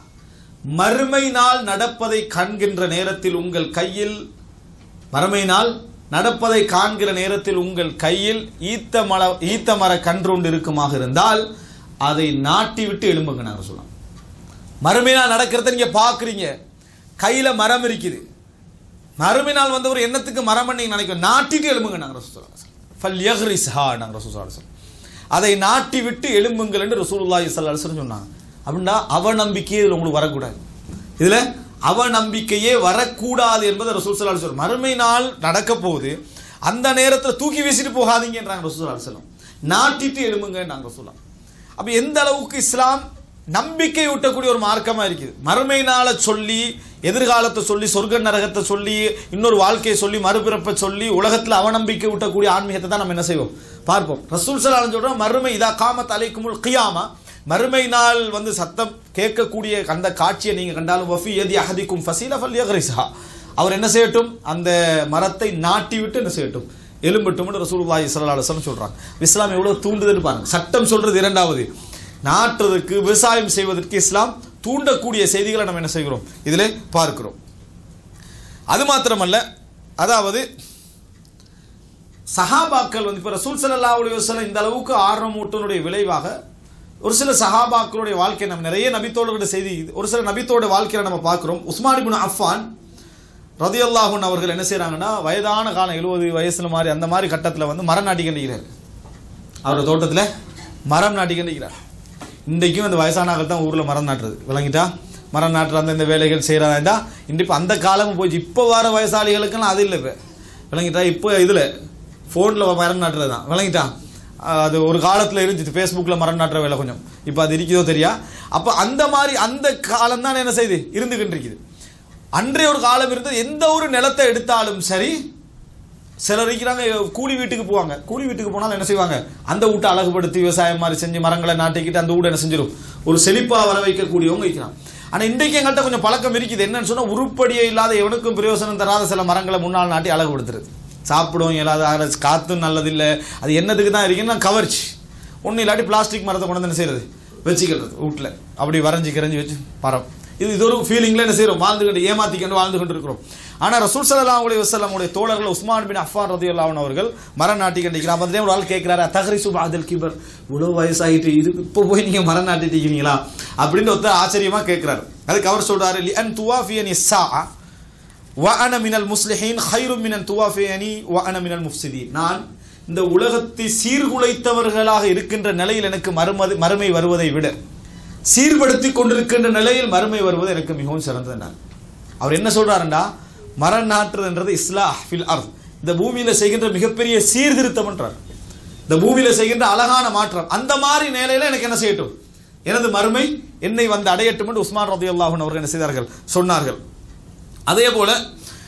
மறுமை நாள் நடப்பதை காண்கின்ற நேரத்தில் உங்கள் கையில் மறுமை நாள் நடப்பதை காண்கிற நேரத்தில் உங்கள் கையில் ஈத்த மர ஈத்த மர கன்றொண்டு இருக்குமாக இருந்தால் அதை நாட்டி விட்டு எழும்புங்க. நாங்கள் சொல்லலாம், மறுமை நாள் நடக்கிறத நீங்க பாக்குறீங்க, கையில மரம் இருக்குது, மறுமை நாள் வந்து ஒரு எண்ணத்துக்கு மரம் நீங்க நினைக்கும், நாட்டிட்டு எழும்புங்க. நாங்கள் ரசூலுல்லாஹி நாங்கள் ரசூலுல்லாஹி அதை நாட்டி விட்டு எழும்புங்கள் என்று ரசூலுல்லாஹி ஸல்லல்லாஹு அலைஹி வஸல்லம் சொன்னாங்க. அப்படின்னா அவநம்பிக்கையே இதில் உங்களுக்கு வரக்கூடாது, இதுல அவநம்பிக்கையே வரக்கூடாது என்பதை ரசூல் ஸல்லல்லாஹு அலைஹி வஸல்லம். மறுமை நாள் நடக்க போகுது, அந்த நேரத்தில் தூக்கி வீசிட்டு போகாதீங்கன்றாங்க ரசூல் ஸல்லல்லாஹு அலைஹி வஸல்லம், நாட்டிட்டு எழும்புங்க நாங்கள் சொல்லலாம். அப்ப எந்த அளவுக்கு இஸ்லாம் நம்பிக்கை ஊட்டக்கூடிய ஒரு மார்க்கமா இருக்குது. மறுமை நாளை சொல்லி, எதிர்காலத்தை சொல்லி, சொர்க்க நரகத்தை சொல்லி, இன்னொரு வாழ்க்கையை சொல்லி, மறுபிறப்பை சொல்லி, உலகத்தில் அவநம்பிக்கை ஊட்டக்கூடிய ஆன்மீகத்தை தான் நம்ம என்ன செய்வோம் பார்ப்போம். ரசூல் ஸல்லல்லாஹு அலைஹி வஸல்லம் சொல்றோம், மறுமை இதா காமத் அலைக்குமுல் கியாமா, மறுமை நாள் வந்து சத்தம் கேட்கக்கூடிய அந்த காட்சியை நீங்க கண்டாலும் வஃபி யதி அஹதிக்கும் ஃபஸீலா ஃபல்யக்ரிஸ்ஹா, அவர் என்ன செய்யட்டும், அந்த மரத்தை நாட்டி விட்டு என்ன செய்யட்டும், எலும்பட்டும் ரசூலுல்லாஹி ஸல்லல்லாஹு அலைஹி வஸல்லம் சொல்றாங்க. இஸ்லாம் எவ்வளவு தூண்டுதுன்னு பாருங்க. சட்டம் சொல்றது இரண்டாவது, நாட்டுறதுக்கு விவசாயம் செய்வதற்கு இஸ்லாம் தூண்டக்கூடிய செய்திகளை நம்ம என்ன செய்கிறோம் இதிலே பார்க்கிறோம். அது மாத்திரமல்ல, அதாவது சஹாபாக்கள் வந்து இப்ப ரசூல் ஸல்லல்லாஹு அலைஹி வஸல்லம் இந்த அளவுக்கு ஆர்வம் ஊட்டனுடைய விளைவாக ஒரு சில சஹாபாக்களுடைய வாழ்க்கை, நம்ம நிறைய நபித்தோழர்களுடைய செய்தி, ஒரு சில நபித்தோட வாழ்க்கையில நம்ம பார்க்கிறோம். உஸ்மான் இப்னு அஃபான் ரலியல்லாஹு அன்ஹு அவர்கள் என்ன செய்யறாங்கன்னா, வயதான காலம் எழுபது வயசுல மாதிரி அந்த மாதிரி கட்டத்தில் வந்து மரம் நாட்டி கண்டிக்கிறார். அவரோட தோட்டத்தில் மரம் நாட்டி கண்டிக்கிறார். இன்றைக்கும் அந்த வயசானாக்கள் தான் ஊரில் மரம் நாட்டுறது, விளங்கிட்டா, மரம் நாட்டுற அந்த இந்த வேலைகள் செய்கிறதா. இன்றைக்கு அந்த காலமும் போயிடுச்சு, இப்போ வர வயசாளிகளுக்கெல்லாம் அது இல்லை. இப்போ விளங்கிட்டா, இப்போ இதில் ஃபோனில் மரம் நாட்டுறது தான், விளங்கிட்டா. அது ஒரு காலத்தில் இருந்துச்சு, ஃபேஸ்புக்கில் மரம் நாட்டுற வேலை கொஞ்சம், இப்போ அது இருக்குதோ தெரியா. அப்போ அந்த மாதிரி அந்த காலம் தான் என்ன செய்யுது இருந்துகிட்டு இருக்குது. அன்றைய ஒரு காலம் இருந்தது, எந்த ஒரு நிலத்தை எடுத்தாலும் சரி, சிலர் இருக்கிறாங்க கூலி வீட்டுக்கு போவாங்க, கூலி வீட்டுக்கு போனாலும் என்ன செய்வாங்க, அந்த வீட்டை அழகுபடுத்தி விவசாயம் மாதிரி செஞ்சு மரங்களை நாட்டிக்கிட்டு அந்த வீட்டை என்ன செஞ்சிடும், ஒரு செழிப்பாக வர வைக்கக்கூடியவங்க இருக்கிறாங்க. ஆனால் இன்றைக்கு எங்கள்கிட்ட கொஞ்சம் பழக்கம் இருக்குது, என்னன்னு சொன்னால், உருப்படியே இல்லாத எவனுக்கும் பிரயோசனம் தராத சில மரங்களை முன்னால் நாட்டி அழகுபடுத்துறது. சாப்பிடும் இல்லாத, காற்றும் நல்லதில்லை, அது என்னதுக்கு தான் இருக்குன்னா கவர்ச்சி. ஒன்றும் இல்லாட்டி பிளாஸ்டிக் மரத்தை கொண்டு வந்து என்ன செய்யறது, வச்சுக்கிறது வீட்டில், அப்படி வரைஞ்சி கரைஞ்சி வச்சு மரம். இது இது ஒரு ஃபீலிங்ல என்ன செய்யறோம், வாழ்ந்துகிட்டு ஏமாத்திக்கொண்டு வாழ்ந்து கொண்டு இருக்கிறோம். ஆனால் ரசூல் ஸல்லல்லாஹு அலைஹி வஸல்லம் உடைய தோழர்கள் உஸ்மான் பின் அஃபான் ரலியல்லாஹு அன்ஹு அவர்கள் மரம் நாட்டி கண்டிக்கிறார். அப்போ ஒரு ஆள் கேட்கிறாரு, தஹ்ரிசு பஅதல் கிபர், இவ்வளோ வயசாகிட்டு இது இப்போ போய் நீங்க மரம் நாட்டிட்டீங்களா அப்படின்னு ஒருத்தர் ஆச்சரியமா கேட்கிறாரு. அதுக்கு அவர் சொல்றாரு, லிஅன் துவாஃபியனி ஸாஅ வ அன மினல் முஸ்லிஹீன் கைரும் மினன் துவாஃபியனி வ அன மினல் முஃப்ஸிதீன். நான் இந்த உலகத்தை சீர்குலைத்தவர்களாக இருக்கின்ற நிலையில் எனக்கு மறுமது மறுமை வருவதை விட சீர்படுத்தி கொண்டிருக்கின்ற நிலையில் மறுமை வருவது எனக்கு மிகவும் சிறந்தது. அவர் என்ன சொல்றாருண்டா, மரம் நாட்டுறதுன்றது இஸ்லாஹ் ஃபில் அர்த், இந்த பூமியில செய்கின்ற மிகப்பெரிய சீர்திருத்தம் என்றார். இந்த பூமியில செய்கின்ற அழகான மாற்றம், அந்த மாதிரி நிலையில எனக்கு என்ன செய்யட்டும், எனது மறுமை என்னை வந்து அடையட்டும் என்று உஸ்மான் ரலியல்லாஹு அன்ஹு அவர்கள் என்ன செய்தார்கள் சொன்னார்கள். அதே போல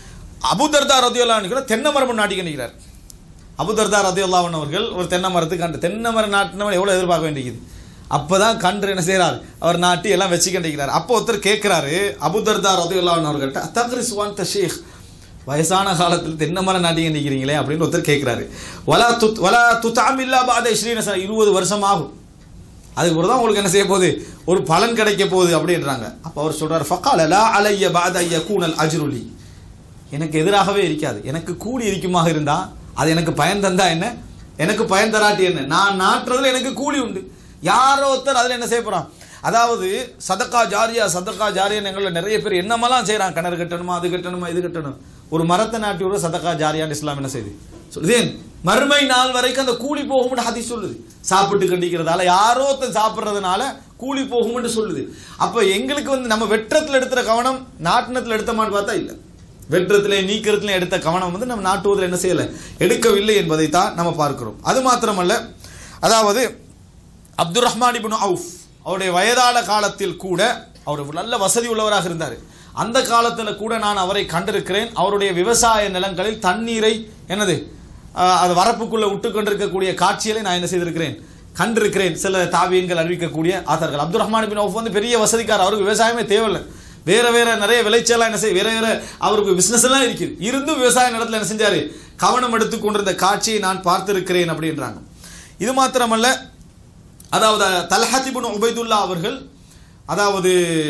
அபூதர்தா ரலியல்லாஹு அன்ஹு கூட தென்னை மரம் நாட்டிக்க நிற்கிறார். அபூதர்தா ரலியல்லாஹு அன்ஹு அவர்கள் ஒரு தென்னை மரத்துக்கு கண்டு தென்னை மரம் நாட்டினவன் எவ்வளோ எதிர்பார்க்க வேண்டியது. அப்போ தான் கன்று என்ன செய்கிறார், அவர் நாட்டி எல்லாம் வச்சுக்கின்றிருக்கிறார். அப்போ ஒருத்தர் கேட்குறாரு அபூதர்தா ரலியல்லாஹு அன்ஹு அவர்கள்ட்ட, அத்தக்ரிஸ்வான் ஷேக், வயசான காலத்தில் தென்னை மரம் நாட்டிக்க நிற்கிறீங்களே அப்படின்னு ஒருத்தர் கேட்குறாரு. வலா துத் வலா துத்தாமில்லா பாத இஸ்ரீன சார், இருபது வருஷம் ஆகும், அதுக்கு ஒரு தான் உங்களுக்கு என்ன செய்ய போகுது, ஒரு பலன் கிடைக்க போகுது அப்படின்றாங்க. அப்போ அவர் சொல்கிறார், ஃபக்கால லா அலைய பாத யகூனல் அஜ்ருலி, எனக்கு எதிராகவே இருக்காது, எனக்கு கூலி இருக்குமாக இருந்தால் அது எனக்கு பயன் தந்தா என்ன, எனக்கு பயன் தராட்டி என்ன, நான் நாட்டுறதுல எனக்கு கூலி உண்டு. யாரோ ஒருத்தர் அதில் என்ன செய்ய போகிறான், அதாவது சதக்கா ஜாரியா சதக்கா ஜாரியான்னு எங்களில் நிறைய பேர் என்னமெல்லாம் செய்கிறான், கிணறு கட்டணுமா, அது கட்டணுமா, இது கட்டணும். ஒரு மரத்தை நாட்டி விட சதக்கா ஜாரியான்னு இஸ்லாம் என்ன செய்யுது சொல்லுது, மறுமை நாள் வரைக்கும் அந்த கூலி போகும்னு ஹதீஸ் சொல்லுது. சாப்பிட்டு கண்டிக்கிறதால யாரோ ஒருத்தர் சாப்பிட்றதுனால கூலி போகும்னு சொல்லுது. அப்போ எங்களுக்கு வந்து நம்ம வெற்றத்தில் எடுத்துகிற கவனம் நாட்டினத்தில் எடுத்தமான்னு பார்த்தா இல்லை, வெற்றத்திலே நீக்கிறதுல எடுத்த கவனம் வந்து நம்ம நாட்டுவதில் என்ன செய்யலை, எடுக்கவில்லை என்பதை தான் நம்ம பார்க்கிறோம். அது மாத்திரமல்ல, அதாவது அப்துர் ரஹ்மான் இப்னு அவுஃப் அவருடைய வயதான காலத்தில் கூட அவர் நல்ல வசதி உள்ளவராக இருந்தார். அந்த காலத்தில் கூட நான் அவரை கண்டிருக்கிறேன். அவருடைய விவசாய நிலங்களில் தண்ணீரை என்னது அது வரப்புக்குள்ளே விட்டு கொண்டிருக்கக்கூடிய காட்சிகளை நான் என்ன செய்திருக்கிறேன், கண்டிருக்கிறேன். சில தாவியங்கள் அறிவிக்கக்கூடிய ஆதார்கள். அப்துர் ரஹ்மான் இப்னு அவுஃப் வந்து பெரிய வசதிக்காரர், அவருக்கு விவசாயமே தேவையில்லை, வேற வேற நிறைய விளைச்சலாம் என்ன செய்ய, வேற வேற அவருக்கு பிசினஸ் எல்லாம் இருக்குது, இருந்தும் விவசாய நிலத்தில் என்ன செஞ்சாரு, கவனம் எடுத்து கொண்டிருந்த காட்சியை நான் பார்த்திருக்கிறேன் அப்படின்றாங்க. இது மாத்திரமல்ல, அதாவது தல்ஹத் இப்னு உபைதுல்லா அவர்கள் அதாவது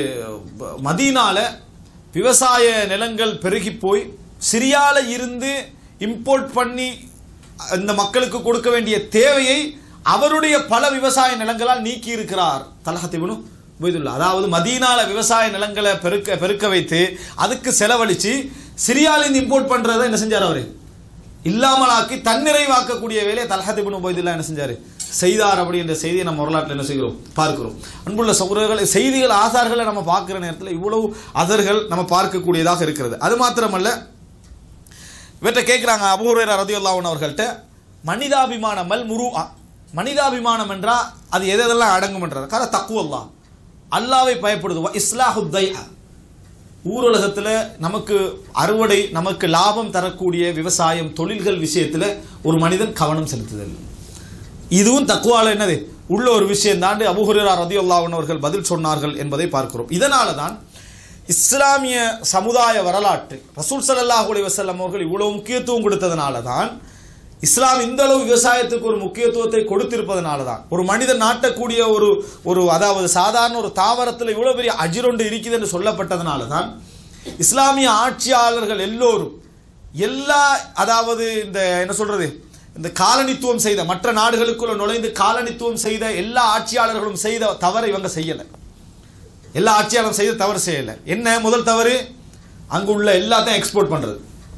மதீனால விவசாய நிலங்கள் பெருகி போய் சிரியால இருந்து இம்போர்ட் பண்ணி இந்த மக்களுக்கு கொடுக்க வேண்டிய தேவையை அவருடைய பல விவசாய நிலங்களால் நீக்கி இருக்கிறார் தல்ஹத் இப்னு உபைதுல்லா. அதாவது மதீனால விவசாய நிலங்களை பெருக்க பெருக்க வைத்து அதுக்கு செலவழிச்சு சிரியாலிருந்து இம்போர்ட் பண்றதை என்ன செஞ்சார், அவரு இல்லாமலாக்கி தன்னிறைவாக்கக்கூடிய வேலையை தல்ஹத் இப்னு உபைதுல்லா என்ன செஞ்சாரு, செய்தார். அப்படின்ற செய்தியை நம்ம வரலாற்றில் என்ன செய்கிறோம், பார்க்கிறோம். அன்புள்ள சகோதரர்களை, செய்திகள் ஆதார்களை நம்ம பார்க்கிற நேரத்தில் இவ்வளவு அதர்கள் நம்ம பார்க்கக்கூடியதாக இருக்கிறது. அது மாத்திரமல்ல, இவற்றை கேட்குறாங்க அபூ ஹுரைரா ரலியல்லாஹு அன்ஹு அவர்கள்ட்ட, மனிதாபிமானம் மல் முருஆ, மனிதாபிமானம் என்றால் அது எதெல்லாம் அடங்கும் என்றார். கார தக்குவல்லாஹ், அல்லாஹ்வை பயப்படுது, இஸ்லாஹு தைஅ, ஊரலகத்தில் நமக்கு அறுவடை நமக்கு லாபம் தரக்கூடிய விவசாயம் தொழில்கள் விஷயத்தில் ஒரு மனிதன் கவனம் செலுத்துதல், இதுவும் தக்குவால என்னது உள்ள ஒரு விஷயம் தாண்டி அபூ ஹுரைரா ரலியல்லாஹு அன்ஹு அவர்கள் பதில் சொன்னார்கள் என்பதை பார்க்கிறோம். இதனால தான் இஸ்லாமிய சமுதாய வரலாற்று ரசூல் ஸல்லல்லாஹு அலைஹி வஸல்லம் அவர்கள் இவ்வளவு முக்கியத்துவம் கொடுத்ததனால தான், இஸ்லாம் இந்த அளவு விவசாயத்துக்கு ஒரு முக்கியத்துவத்தை கொடுத்திருப்பதனால தான், ஒரு மனிதன் நாட்டக்கூடிய ஒரு ஒரு அதாவது சாதாரண ஒரு தாவரத்தில் இவ்வளவு பெரிய அஜிரொண்டு இருக்குது என்று சொல்லப்பட்டதனால தான் இஸ்லாமிய ஆட்சியாளர்கள் எல்லோரும் எல்லா அதாவது இந்த என்ன சொல்றது இந்த காலனித்துவம் செய்த மற்ற நாடுகளுக்குள்ள நுழைந்து காலனித்துவம் செய்த எல்லா ஆட்சியாளர்களும் செய்த தவறை இவங்க செய்யலை. எல்லா ஆட்சியாளரும் செய்த தவறு செய்யலை. என்ன முதல் தவறு, அங்கு உள்ள எல்லாத்தையும் எக்ஸ்போர்ட் பண்றது.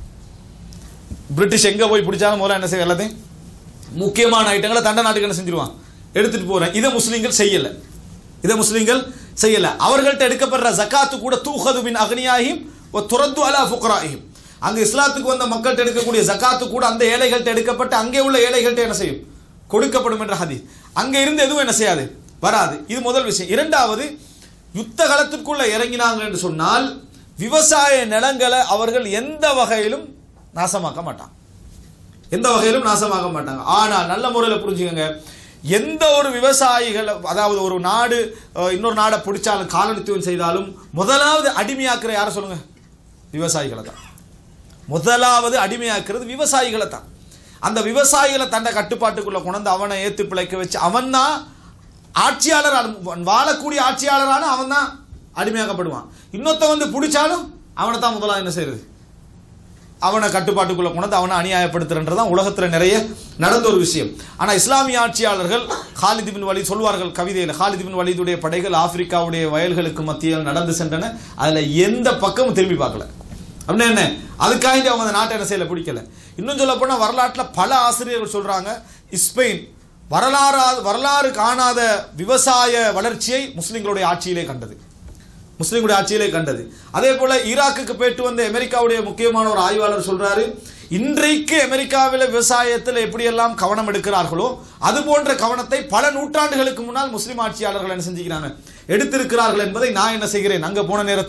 பிரிட்டிஷ் எங்க போய் பிடிச்சாலும் முதல்ல என்ன செய்ய, எல்லாத்தையும் முக்கியமான ஐட்டங்களை தண்ட நாட்டுக்கு என்ன செஞ்சிருவான், எடுத்துட்டு போறேன். இதை முஸ்லீம்கள் செய்யல, இதை முஸ்லீம்கள் செய்யல. அவர்கள்ட்ட எடுக்கப்படுற ஜகாத்து கூட தூஹது மின் அக்னியாஹிம் வ துரத்து அலா ஃபுக்ராஹிம், அங்கு இஸ்லாத்துக்கு வந்த மக்கள்கிட்ட எடுக்கக்கூடிய ஜகாத்து கூட அந்த ஏழைகள்கிட்ட எடுக்கப்பட்டு அங்கே உள்ள ஏழைகள்கிட்ட என்ன செய்யும், கொடுக்கப்படும் என்ற ஹதீஸ். அங்கே இருந்து எதுவும் என்ன செய்யாது, வராது. இது முதல் விஷயம். இரண்டாவது, யுத்த காலத்திற்குள்ள இறங்கினாங்க என்று சொன்னால் விவசாய நிலங்களை அவர்கள் எந்த வகையிலும் நாசமாக்க மாட்டாங்க, எந்த வகையிலும் நாசமாக்க மாட்டாங்க. ஆனால் நல்ல முறையில் புரிஞ்சுக்கங்க, எந்த ஒரு விவசாயிகள் அதாவது ஒரு நாடு இன்னொரு நாடை பிடிச்சாலும் காலனித்துவம் செய்தாலும் முதலாவது அடிமையாக்குற யாரை சொல்லுங்க, விவசாயிகளை தான். முதலாவது அடிமையாக்குறது விவசாயிகளை தான். அந்த விவசாயிகளை தன்னை கட்டுப்பாட்டுக்குள்ள கொண்டு அவனை ஏத்து பிழைக்க வச்சு அவன் தான் ஆட்சியாளர், வாழக்கூடிய ஆட்சியாளரான அவன் தான் அடிமையாக்கப்படுவான். இன்னொத்த வந்து பிடிச்சாலும் அவனை தான் முதலாவது என்ன செய்யறது, அவனை கட்டுப்பாட்டுக்குள்ள கொண்டு அவனை அநியாயப்படுத்துறன்றதான் உலகத்தில் நிறைய நடந்த ஒரு விஷயம். ஆனால் இஸ்லாமிய ஆட்சியாளர்கள் காலித் பின் வலீத் சொல்வார்கள் கவிதையில், காலித் பின் வலீதுடைய படைகள் ஆப்பிரிக்காவுடைய வயல்களுக்கு மத்தியில் நடந்து சென்றன, அதில் எந்த பக்கமும் திரும்பி பார்க்கல. அப்படின்னா என்ன, அதுக்காக அவங்க அந்த நாட்டை என்ன செய்யல, பிடிக்கல. இன்னும் சொல்ல போனால் வரலாற்றில் பல ஆசிரியர்கள் சொல்றாங்க, ஸ்பெயின் வரலாறு வரலாறு காணாத விவசாய வளர்ச்சியை முஸ்லிம்களுடைய ஆட்சியிலே கண்டது, முஸ்லிம்களுடைய ஆட்சியிலே கண்டது. அதே போல ஈராக்குக்கு போயிட்டு வந்த அமெரிக்காவுடைய முக்கியமான ஒரு ஆய்வாளர் சொல்றாரு, இன்றைக்கு அமெரிக்காவில் விவசாயத்தில் எப்படியெல்லாம் கவனம் எடுக்கிறார்களோ அது போன்ற கவனத்தை பல நூற்றாண்டுகளுக்கு முன்னால் முஸ்லிம் ஆட்சியாளர்கள் என்ன செஞ்சுக்கிறாங்க, எடுத்திருக்கிறார்கள் என்பதை நான் என்ன செய்கிறேன், அங்கே போன நேரத்தில்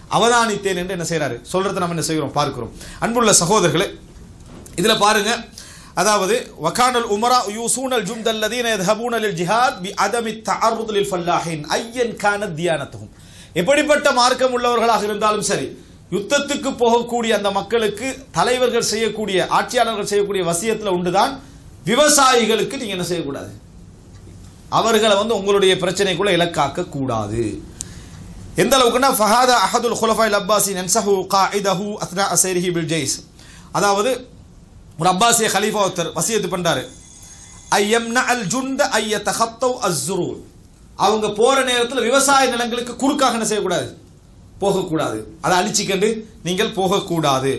அவதானித்தேன் என்று என்ன செய்கிறாரு சொல்றதை நம்ம என்ன செய்கிறோம் பார்க்கிறோம். அன்புள்ள சகோதரர்களே, இதில் பாருங்க, அதாவது வகானல் உமரா யூசூனல் ஜும்தல்லதீன யذهبون للجهاد بعدم التعرض للفلاحين ايا كانت ديانتهم. எப்படிப்பட்ட மார்க்கம் உள்ளவர்களாக இருந்தாலும் சரி, யுத்தத்துக்கு போகக்கூடிய அந்த மக்களுக்கு தலைவர்கள் செய்யக்கூடிய, ஆட்சியாளர்கள் செய்யக்கூடிய வசியத்தில் உண்டுதான், விவசாயிகளுக்கு நீங்க என்ன செய்யக்கூடாது, அவர்களை வந்து உங்களுடைய பிரச்சனைக்குள்ள இலக்காக்க கூடாது. எந்த அளவுக்குன்னா ஃபஹாதா அஹதுல் குலஃபாயில் அப்பாசி நன்சஹு காயிதஹு அத்னா அசைரிஹி பில் ஜெய்ஸ். அதாவது ஒரு அப்பாசிய கலீஃபா ஒருத்தர் வசியத்து பண்றாரு, ஐயம்னா அல் ஜுந்த ஐயதஹத்தவ் அஸ்ஸுரூர். அவங்க போற நேரத்தில் விவசாய நிலங்களுக்கு குறுக்காக என்ன செய்யக்கூடாது, போகக்கூடாது, அதை அழிச்சிக்கண்டு நீங்கள் போகக்கூடாது.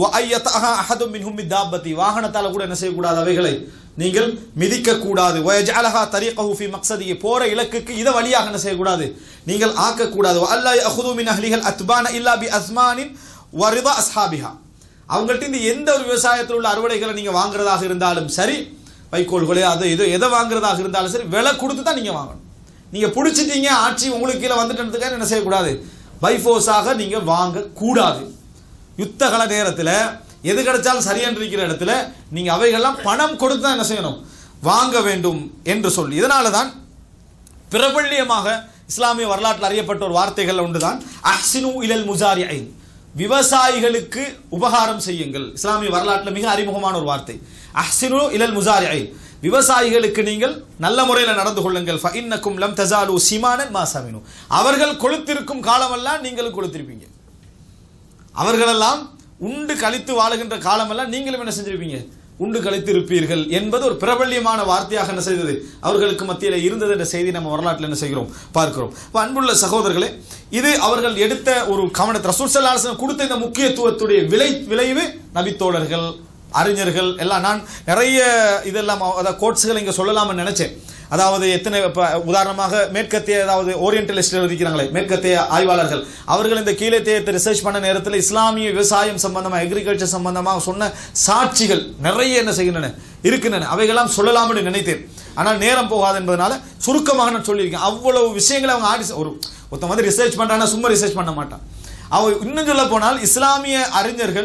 வாகனத்தால் கூட என்ன செய்யக்கூடாது, அவைகளை நீங்கள் மிதிக்க கூடாது. போற இலக்குக்கு இதை வழியாக என்ன செய்யக்கூடாது, நீங்கள் ஆக்கக்கூடாது. அவங்கள்ட்ட இந்த எந்த ஒரு விவசாயத்தில் உள்ள அறுவடைகளை நீங்க வாங்குறதாக இருந்தாலும் சரி, வைக்கோல்களே அது இது எதை வாங்குறதாக இருந்தாலும் சரி, விலை கொடுத்து தான் நீங்க வாங்கணும். நீங்க பிடிச்சிட்டீங்க, ஆட்சி உங்களுக்கு கீழே வந்துட்டு என்ன செய்யக்கூடாது, பைஃபோர்ஸாக நீங்க வாங்க கூடாது. யுத்த கால நேரத்தில் எது கிடைச்சாலும் சரியென்று இருக்கிற இடத்துல நீங்க அவைகள்லாம் பணம் கொடுத்து தான் என்ன செய்யணும், வாங்க வேண்டும் என்று சொல்லி, இதனால தான் பிரபல்யமாக இஸ்லாமிய வரலாற்றில் அறியப்பட்ட ஒரு வார்த்தைகள் உண்டுதான், அஹ்சினு இலல் முஜாரிஐன், விவசாயிகளுக்கு உபகாரம் செய்யுங்கள். இஸ்லாமிய வரலாற்றில் மிக அறிமுகமான ஒரு வார்த்தை அஹ்சினு இலல் முஜாரிஐன், விவசாயிகளுக்கு நீங்கள் நல்ல முறையில் நடந்து கொள்ளுங்கள். ஃபஇன்னக்கும் லம் தஸாலு சிமானன் மா சமினு, அவர்கள் கொளுத்திருக்கும் காலமெல்லாம் நீங்களும் கொளுத்திருப்பீங்க, அவர்களெல்லாம் உண்டு கழித்து வாழுகின்ற காலமெல்லாம் நீங்களும் என்ன செஞ்சிருப்பீங்க, உண்டு கழித்து இருப்பீர்கள் என்பது ஒரு பிரபல்யமான வார்த்தையாக என்ன செய்தது, அவர்களுக்கு மத்தியில் இருந்தது என்ற செய்தி நம்ம வரலாற்றில் என்ன செய்கிறோம் பார்க்கிறோம். அன்புள்ள சகோதரர்களே, இது அவர்கள் எடுத்த ஒரு கவனத்தை, ரசூல் ஸல்லல்லாஹு அலைஹி வஸல்லம் கொடுத்த இந்த முக்கியத்துவத்துடைய விளை விளைவு நபித்தோழர்கள், அறிஞர்கள் எல்லாம். நான் நிறைய இதெல்லாம் அதாவது கோட்ஸுகள் இங்கே சொல்லலாம்னு நினைச்சேன். அதாவது எத்தனை உதாரணமாக மேற்கத்திய, அதாவது ஓரியன்டலிஸ்ட் இருக்கிறாங்களே, மேற்கத்திய ஆய்வாளர்கள், அவர்கள் இந்த கீழத்தியத்தை ரிசர்ச் பண்ண நேரத்தில் இஸ்லாமிய விவசாயம் சம்பந்தமாக, அக்ரிகல்ச்சர் சம்பந்தமாக சொன்ன சாட்சிகள் நிறைய என்ன செய்கின்றன இருக்கின்றன. அவைகளாம் சொல்லலாம்னு நினைத்தேன், ஆனால் நேரம் போகாது என்பதனால சுருக்கமாக நான் சொல்லியிருக்கேன். அவ்வளவு விஷயங்களை அவங்க ஆடி ஒரு ஒருத்த வந்து ரிசர்ச் பண்ணுறாங்கன்னா சும்மா ரிசர்ச் பண்ண மாட்டான். அவ இன்னும் சொல்ல போனால் இஸ்லாமிய அறிஞர்கள்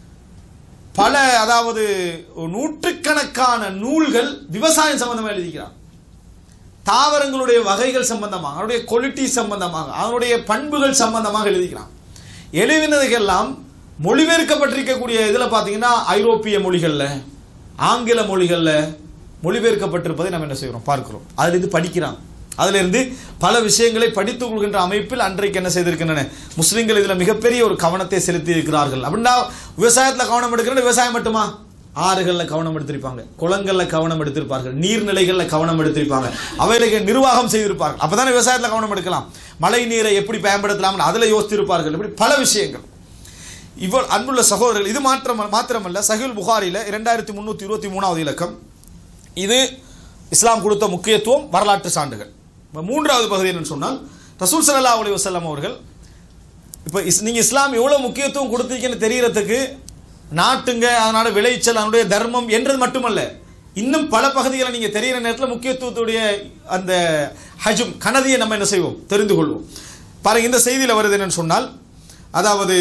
பல, அதாவது நூற்றுக்கணக்கான நூல்கள் விவசாயம் சம்பந்தமாக எழுதிக்கிறார். தாவரங்களுடைய வகைகள் சம்பந்தமாக, அவருடைய குவாலிட்டி சம்பந்தமாக, அவருடைய பண்புகள் சம்பந்தமாக எழுதிக்கிறான். எழுதினதுக்கெல்லாம் மொழிபெயர்க்கப்பட்டிருக்கக்கூடிய இதில் பார்த்தீங்கன்னா ஐரோப்பிய மொழிகளில், ஆங்கில மொழிகளில் மொழிபெயர்க்கப்பட்டிருப்பதை நம்ம என்ன செய்கிறோம் பார்க்கிறோம். அதிலிருந்து படிக்கிறான், அதிலிருந்து பல விஷயங்களை படித்துக் கொள்கின்ற அமைப்பில் அன்றைக்கு என்ன செய்திருக்கின்றன முஸ்லிம்கள் இதில் மிகப்பெரிய ஒரு கவனத்தை செலுத்தி இருக்கிறார்கள். அப்படின்னா விவசாயத்தில் கவனம் எடுக்கிற விவசாயம் மட்டுமா, ஆறுகளில் கவனம் எடுத்திருப்பாங்க, குளங்களில் கவனம் எடுத்திருப்பார்கள், நீர்நிலைகளில் கவனம் எடுத்திருப்பாங்க, அவைகளுக்கு நிர்வாகம் செய்திருப்பார்கள். அப்பதானே விவசாயத்தில் கவனம் எடுக்கலாம். மழை நீரை எப்படி பயன்படுத்தலாம் அதில் யோசித்திருப்பார்கள். இப்படி பல விஷயங்கள். இவ்வளவு அன்புள்ள சகோதரர்கள், இது மாத்திரம் மாத்திரமல்ல, சஹீஹுல் புகாரில இரண்டாயிரத்தி முன்னூத்தி இருபத்தி மூணாவது இலக்கம். இது இஸ்லாம் கொடுத்த முக்கியத்துவம், வரலாற்று சான்றுகள். மூன்றாவது பகுதி என்னன்னு சொன்னால், ரசூல் ஸல்லல்லாஹு அலைஹி வஸல்லம் அவர்கள், இப்போ நீங்க இஸ்லாம் எவ்வளவு முக்கியத்துவம் கொடுத்தீங்கன்னு தெரியறதுக்கு நாட்டுங்க, அதனால விளைச்சல், அதனுடைய தர்மம் என்றது மட்டுமல்ல, இன்னும் பல பகுதிகளை நீங்க தெரிகிற நேரத்தில் முக்கியத்துவத்துடைய அந்த ஹஜும் கனதியை நம்ம என்ன செய்வோம், தெரிந்து கொள்வோம். பாருங்க, இந்த செய்தியில் வருது என்னன்னு சொன்னால், அதாவது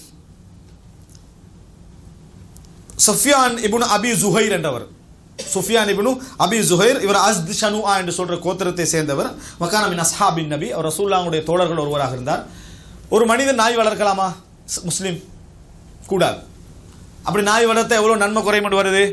சுஃபியான் இப்னு அபி ஜுஹைர் என்றவர், சுஃபியான் இப்னு அபி ஜுஹைர், இவர் அஸ்த் ஷனுஆ என்று சொல்ற கோத்திரத்தை சேர்ந்தவர். வகான மின் அஸ்ஹாபின் நபி, அவர் ரசூலுல்லாஹ்வுடைய தோழர்கள் ஒருவராக இருந்தார். ஒரு மனிதன் நாய் வளர்க்கலாமா முஸ்லிம்? கூடாது. அப்படி நாய் வளர்த்த எவ்வளவு நன்மை குறைமட்டு வருது?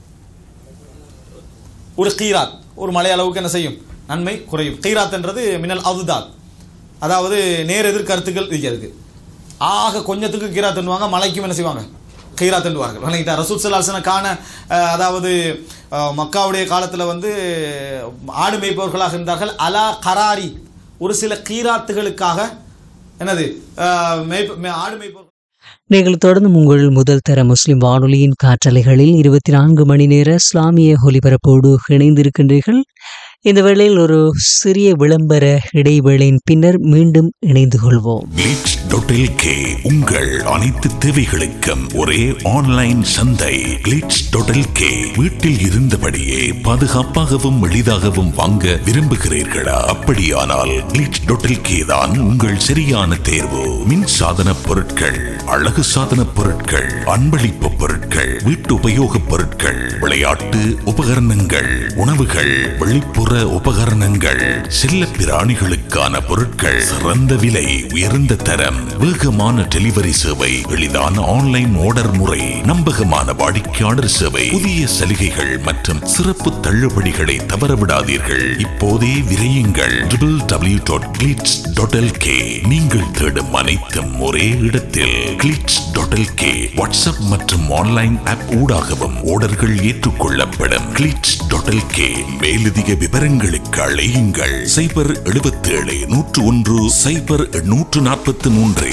ஒரு கீராத், ஒரு மலை அளவுக்கு என்ன செய்யும், நன்மை குறையும். கீராத் என்றது மினல் அவுதாத், அதாவது நேர் எதிர் கருத்துக்கள் இருக்கிறது. ஆக கொஞ்சத்துக்கு கீராத் தண்டுவாங்க, மலைக்கும் என்ன செய்வாங்க, கீராத் தண்டுவார்கள். வணங்கிட்டா ரசூல் ஸல்லல்லாஹு அலைஹி வஸல்லம் காண, அதாவது மக்காவுடைய காலத்தில் வந்து ஆடு மேய்ப்பவர்களாக இருந்தார்கள். அலா கராரி, ஒரு சில கீராத்துகளுக்காக என்னது ஆடு மேய்ப்பவர்கள். நீங்கள் தொடர்ந்து உங்கள் முதல் தர முஸ்லிம் வானொலியின் காற்றலைகளில் இருபத்தி நான்கு மணி நேர இஸ்லாமிய ஒலிபரப்போடு இணைந்திருக்கின்றீர்கள். இந்த வேளையில் ஒரு சிறிய விளம்பர இடைவேளையின் பின்னர் மீண்டும் இணைந்து கொள்வோம். கிளிட்ஸ் டாட் எல் கே உங்கள் அனைத்து தேவைகளுக்கும் ஒரே ஆன்லைன் சந்தை. கிளிட்ஸ் டாட் எல் கே வீட்டில் இருந்தபடியே பாதுகாப்பாகவும் எளிதாகவும் வாங்க விரும்புகிறீர்களா? அப்படியானால் கிளிட்ஸ் டாட் எல் கே தான் உங்கள் சரியான தேர்வு. மின் சாதன பொருட்கள், அழகு சாதன பொருட்கள், அன்பளிப்பு பொருட்கள், வீட்டு உபயோக பொருட்கள், விளையாட்டு உபகரணங்கள், உணவுகள், வெளிப்புற உபகரணங்கள், செல்ல பிராணிகளுக்கான பொருட்கள், சிறந்த விலை, உயர்ந்த தரம், வேகமான டெலிவரி சேவை, எளிதான ஆன்லைன் ஆர்டர் முறை, நம்பகமான வாடிக்கையாளர் சேவை, புதிய சலுகைகள் மற்றும் சிறப்பு தள்ளுபடிகளை தவறவிடாதீர்கள். இப்போதே விரையுங்கள் W W W dot glitz dot L K. நீங்கள் தேடும் அனைத்தும் ஒரே இடத்தில். Glitz dot L K WhatsApp மற்றும் ஆன்லைன் ஆப் ஊடாகவும் ஆர்டர்கள் ஏற்றுக்கொள்ளப்படும். Glitz dot L K. மேலதிக விவரங்களுக்கு அழையுங்கள் சைபர் எழுபத்தி ஏழு நூற்று ஒன்று சைபர் நூற்று நாற்பத்தி மூன்று.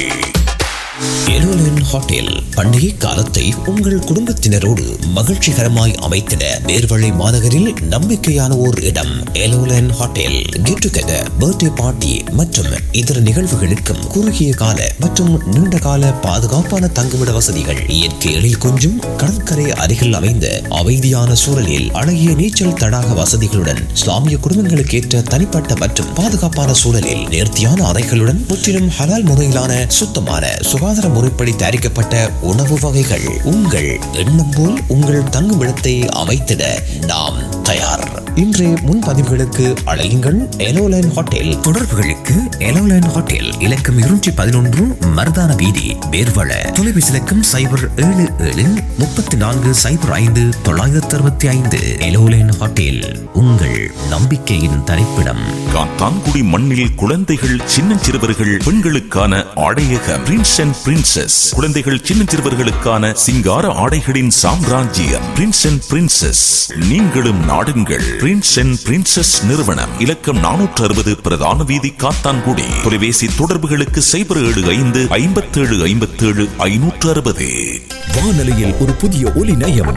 எலோலன் ஹோட்டல் பண்டிகை காலத்தை உங்கள் குடும்பத்தினரோடு மகிழ்ச்சிகரமாய் அமைத்திட நேர்வழி மாநகரில் நம்பிக்கையான ஓர் இடம். எலோலன் hotel get together, birthday party மற்றும் இதர நிகழ்வுகளுக்கும் குறுகிய கால மற்றும் நீண்ட கால பாதுகாப்பான தங்குமிட வசதிகள், இயற்கை எழில் கொஞ்சும் கடற்கரை அருகில் அமைந்த அமைதியான சூழலில் அழகிய நீச்சல் தடாக வசதிகளுடன், இஸ்லாமிய குடும்பங்களுக்கு ஏற்ற தனிப்பட்ட மற்றும் பாதுகாப்பான சூழலில் நேர்த்தியான அறைகளுடன், முற்றிலும் ஹலால் முறையிலான சுத்தமான சுகாதார முறைப்படி தயாரிக்கப்பட்ட உணவு வகைகள். உங்கள் எண்ணம் போல் உங்கள் தங்குமிடத்தை அமைத்திட நாம் தயார். இன்றைய முன்பதிவுகளுக்கு அழையுங்கள் எலோலைன் ஹோட்டல். தொடர்புகளுக்கு எலோலைன் ஹோட்டல் இலக்கம் இருநூற்றி பதினொன்று மருதான வீதி, வேர்வள. தொலைபேசி இலக்கம் சைபர் ஏழு ஏழு முப்பத்தி நான்கு சைபர் ஐந்து தொள்ளாயிரத்தி அறுபத்தி ஐந்து. எலோலைன் ஹோட்டல் உங்கள் நம்பிக்கையின் தரிப்பிடம். காத்தான்குடி மண்ணில் குழந்தைகள், சின்னஞ்சிறுவர்கள், பெண்களுக்கான ஆடையகம் பிரின்ஸ் அண்ட் பிரின்சஸ். குழந்தைகள், சின்னஞ்சிறுவர்களுக்கான சிங்கார ஆடைகளின் சாம்ராஜ்யம் பிரின்ஸ் அண்ட் பிரின்சஸ். நீங்களும் நாடுங்கள் பிரின்ஸ் அண்ட் பிரின்சஸ் நிறுவனம். இலக்கம் நானூற்று அறுபது பிரதான வீதி, காத்தான்குடி. தொலைபேசி தொடர்புகளுக்கு சைபர் ஏழு ஐந்து ஐம்பத்தி ஏழு ஐம்பத்தி ஏழு ஐநூற்று அறுபது. வானொலியில் ஒரு புதிய ஒலி நயம்,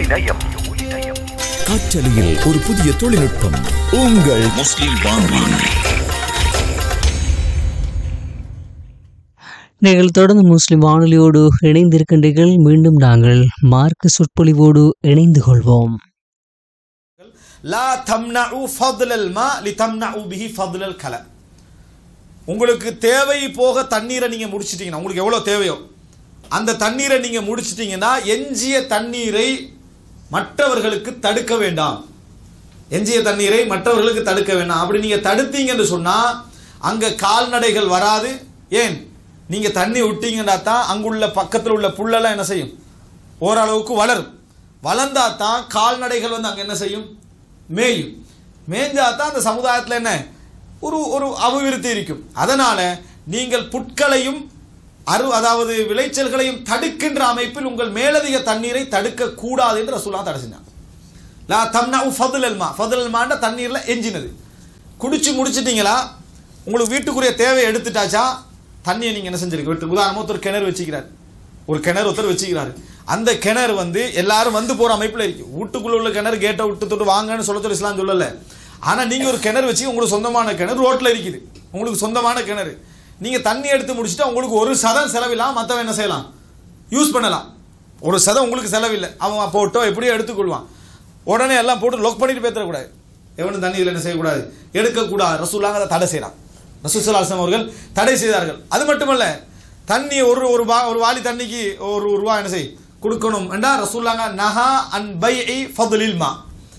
காற்றலையில் ஒரு புதிய தொழில்நுட்பம். உங்கள் முஸ்லிம் வானொலி. நீங்கள் தொடர்ந்து முஸ்லிம் வானொலியோடு இணைந்திருக்கின்றீர்கள். மீண்டும் நாங்கள் மார்க்க சொற்பொழிவோடு இணைந்து கொள்வோம். லா தம்னஉ ஃபضலல் மா லிதம்னஉ பிஹி ஃபضலல் கல. உங்களுக்கு தேவை போக தண்ணீரை நீங்க முடிச்சிட்டீங்கன்னா, உங்களுக்கு எவ்வளவு தேவையோ அந்த தண்ணீரை நீங்க முடிச்சிட்டீங்கன்னா, எஞ்சிய தண்ணீரை மற்றவர்களுக்கு தடுக்க வேண்டாம். எஞ்சிய தண்ணீரை மற்றவர்களுக்கு தடுக்க வேண்டாம். அப்படி நீங்க தடுத்தீங்கன்னு சொன்னா அங்க கால்நடைகள் வராது. ஏன்? நீங்க தண்ணி விட்டீங்கன்னா தான் அங்குள்ள பக்கத்தில் உள்ள புல்லெல்லாம் என்ன செய்யும்? ஓரளவுக்கு வளரும். வளர்ந்தா தான் கால்நடைகள் வந்து அங்க என்ன செய்யும்? மேயும். மேஞ்சா தான் அந்த சமுதாயத்தில் என்ன ஒரு ஒரு அபிவிருத்தி இருக்கும். அதனால நீங்கள் புட்களையும் அரு அதாவது விளைச்சல்களையும் தடுக்கின்ற அமைப்பில் உங்கள் மேலதிக தண்ணீரை தடுக்க கூடாது என்று ரசூலுல்லாஹ் தடை செஞ்சாங்க. லா தம்னஉ ஃபضலல் மா. ஃபضலல் மான்னா தண்ணீர்ல எஞ்சினது. குடிச்சு முடிச்சிட்டீங்களா, உங்களுக்கு வீட்டுக்குரிய தேவையை எடுத்துட்டாச்சா, தண்ணியை நீங்க என்ன செஞ்சிருக்க வீட்டு. உதாரணமா ஒருத்தர் கிணறு வச்சுக்கிறார், ஒரு கிணறு ஒருத்தர் வச்சுக்கிறாரு. அந்த கிணறு வந்து எல்லாரும் வந்து போற அமைப்புல இருக்கு. வீட்டுக்குள்ள உள்ள கிணறு கேட்டை விட்டு தொட்டு வாங்கன்னு சொல்ல சொல்லி இஸ்லாம் சொல்லல. ஆனா நீங்க ஒரு கிணறு வச்சு, உங்களுக்கு சொந்தமான கிணறு ரோட்ல இருக்குது, உங்களுக்கு சொந்தமான கிணறு, நீங்க தண்ணி எடுத்து முடிச்சுட்டா உங்களுக்கு ஒரு சதம் செலவில்லாம் மற்றவன் என்ன செய்யலாம்? யூஸ் பண்ணலாம். ஒரு சதம் உங்களுக்கு செலவில்லை, அவன் போட்டோ எப்படியோ எடுத்துக்கொள்வான். உடனே எல்லாம் போட்டு லொக் பண்ணிட்டு பேத்தக்கூடாது. எவனும் தண்ணி இதில் என்ன செய்யக்கூடாது, எடுக்கக்கூடாது. ரசூலுல்லாஹ் அதை தடை செய்யறான். ரசூல் ஸல்லல்லாஹு அலைஹி வஸல்லம் அவர்கள் தடை செய்தார்கள். அது மட்டுமல்ல, தண்ணி ஒரு ஒரு ஒரு வாளி தண்ணிக்கு ஒரு ரூபா என்ன செய் கொடுக்கணும் என்றா ரசூலுல்லாஹ் நஹா அன் பைஇ ஃபضலில் மா.